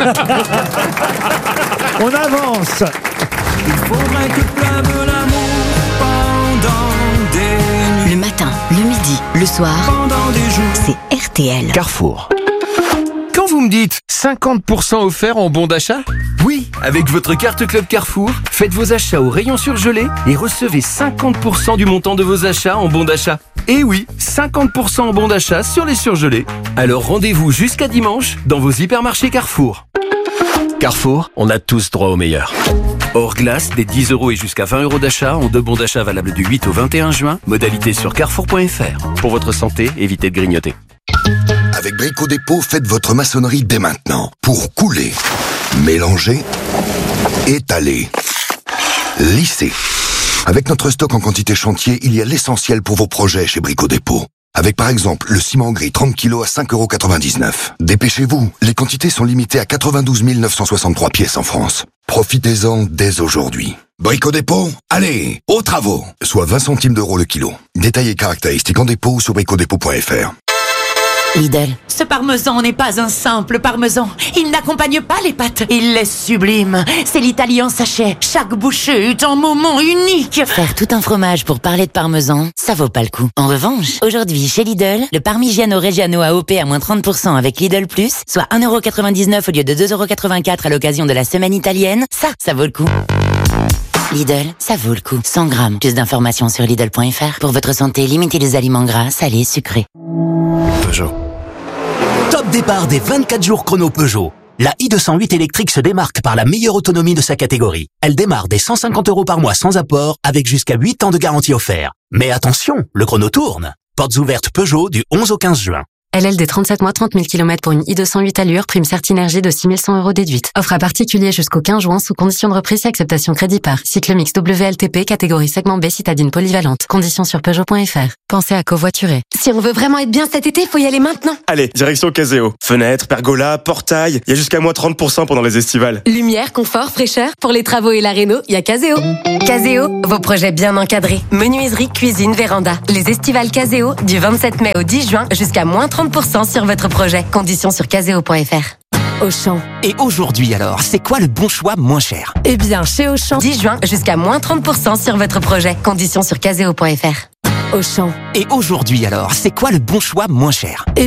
On avance. Il faudrait que pleuve l'amour pendant des nuits. Le matin, le midi, le soir, Pendant des jours. c'est RTL. Carrefour. Quand vous me dites 50% offert en bon d'achat? Oui, avec votre carte Club Carrefour, faites vos achats au rayon surgelé et recevez 50% du montant de vos achats en bon d'achat. Et oui, 50% en bon d'achat sur les surgelés. Alors rendez-vous jusqu'à dimanche dans vos hypermarchés Carrefour. Carrefour, on a tous droit au meilleur. Hors glace, des 10 € et jusqu'à 20 € d'achat en 2 bons d'achat valables du 8 au 21 juin. Modalité sur carrefour.fr. Pour votre santé, évitez de grignoter. Avec Brico Dépôt, faites votre maçonnerie dès maintenant. Pour couler, mélanger, étaler, lisser. Avec notre stock en quantité chantier, il y a l'essentiel pour vos projets chez Brico Dépôt. Avec par exemple le ciment gris 30 kg à 5,99 €. Dépêchez-vous, les quantités sont limitées à 92 963 pièces en France. Profitez-en dès aujourd'hui. Brico Dépôt, allez, aux travaux. Soit 20 centimes d'euros le kilo. Détails et caractéristiques en dépôt sur bricodépôt.fr. Lidl. Ce parmesan n'est pas un simple parmesan. Il n'accompagne pas les pâtes. Il est sublime. C'est l'Italie en sachet. Chaque bouchée est un moment unique. Faire tout un fromage pour parler de parmesan, ça vaut pas le coup. En revanche, aujourd'hui chez Lidl, le Parmigiano Reggiano AOP à moins 30% avec Lidl Plus, soit 1,99 € au lieu de 2,84 € à l'occasion de la semaine italienne, ça vaut le coup. Lidl, ça vaut le coup. 100 grammes. Plus d'informations sur Lidl.fr. Pour votre santé, limitez les aliments gras, salés, sucrés. Peugeot. Top départ des 24 jours chrono Peugeot. La i208 électrique se démarque par la meilleure autonomie de sa catégorie. Elle démarre dès 150 € par mois sans apport, avec jusqu'à 8 ans de garantie offerte. Mais attention, le chrono tourne. Portes ouvertes Peugeot du 11 au 15 juin. LLD 37 mois, 30 000 km pour une i208 allure, prime Certinergie de 6 100 € déduite. Offre à particulier jusqu'au 15 juin sous condition de reprise et acceptation crédit par. Cycle mix WLTP, catégorie segment B, citadine polyvalente. Conditions sur Peugeot.fr. Pensez à covoiturer. Si on veut vraiment être bien cet été, faut y aller maintenant. Allez, direction Caseo. Fenêtres, pergola, portail, il y a jusqu'à moins 30% pendant les estivales. Lumière, confort, fraîcheur. Pour les travaux et la réno, il y a Caseo. Caseo, vos projets bien encadrés. Menuiserie, cuisine, véranda. Les estivales Caseo, du 27 mai au 10 juin, jusqu'à moins 30% sur votre projet. Conditions sur caseo.fr. Auchan. Et aujourd'hui alors, c'est quoi le bon choix moins cher? Eh bien, chez Auchan, 10 juin, jusqu'à moins 30% sur votre projet. Conditions sur caseo.fr. Auchan. Et aujourd'hui alors, c'est quoi le bon choix moins cher?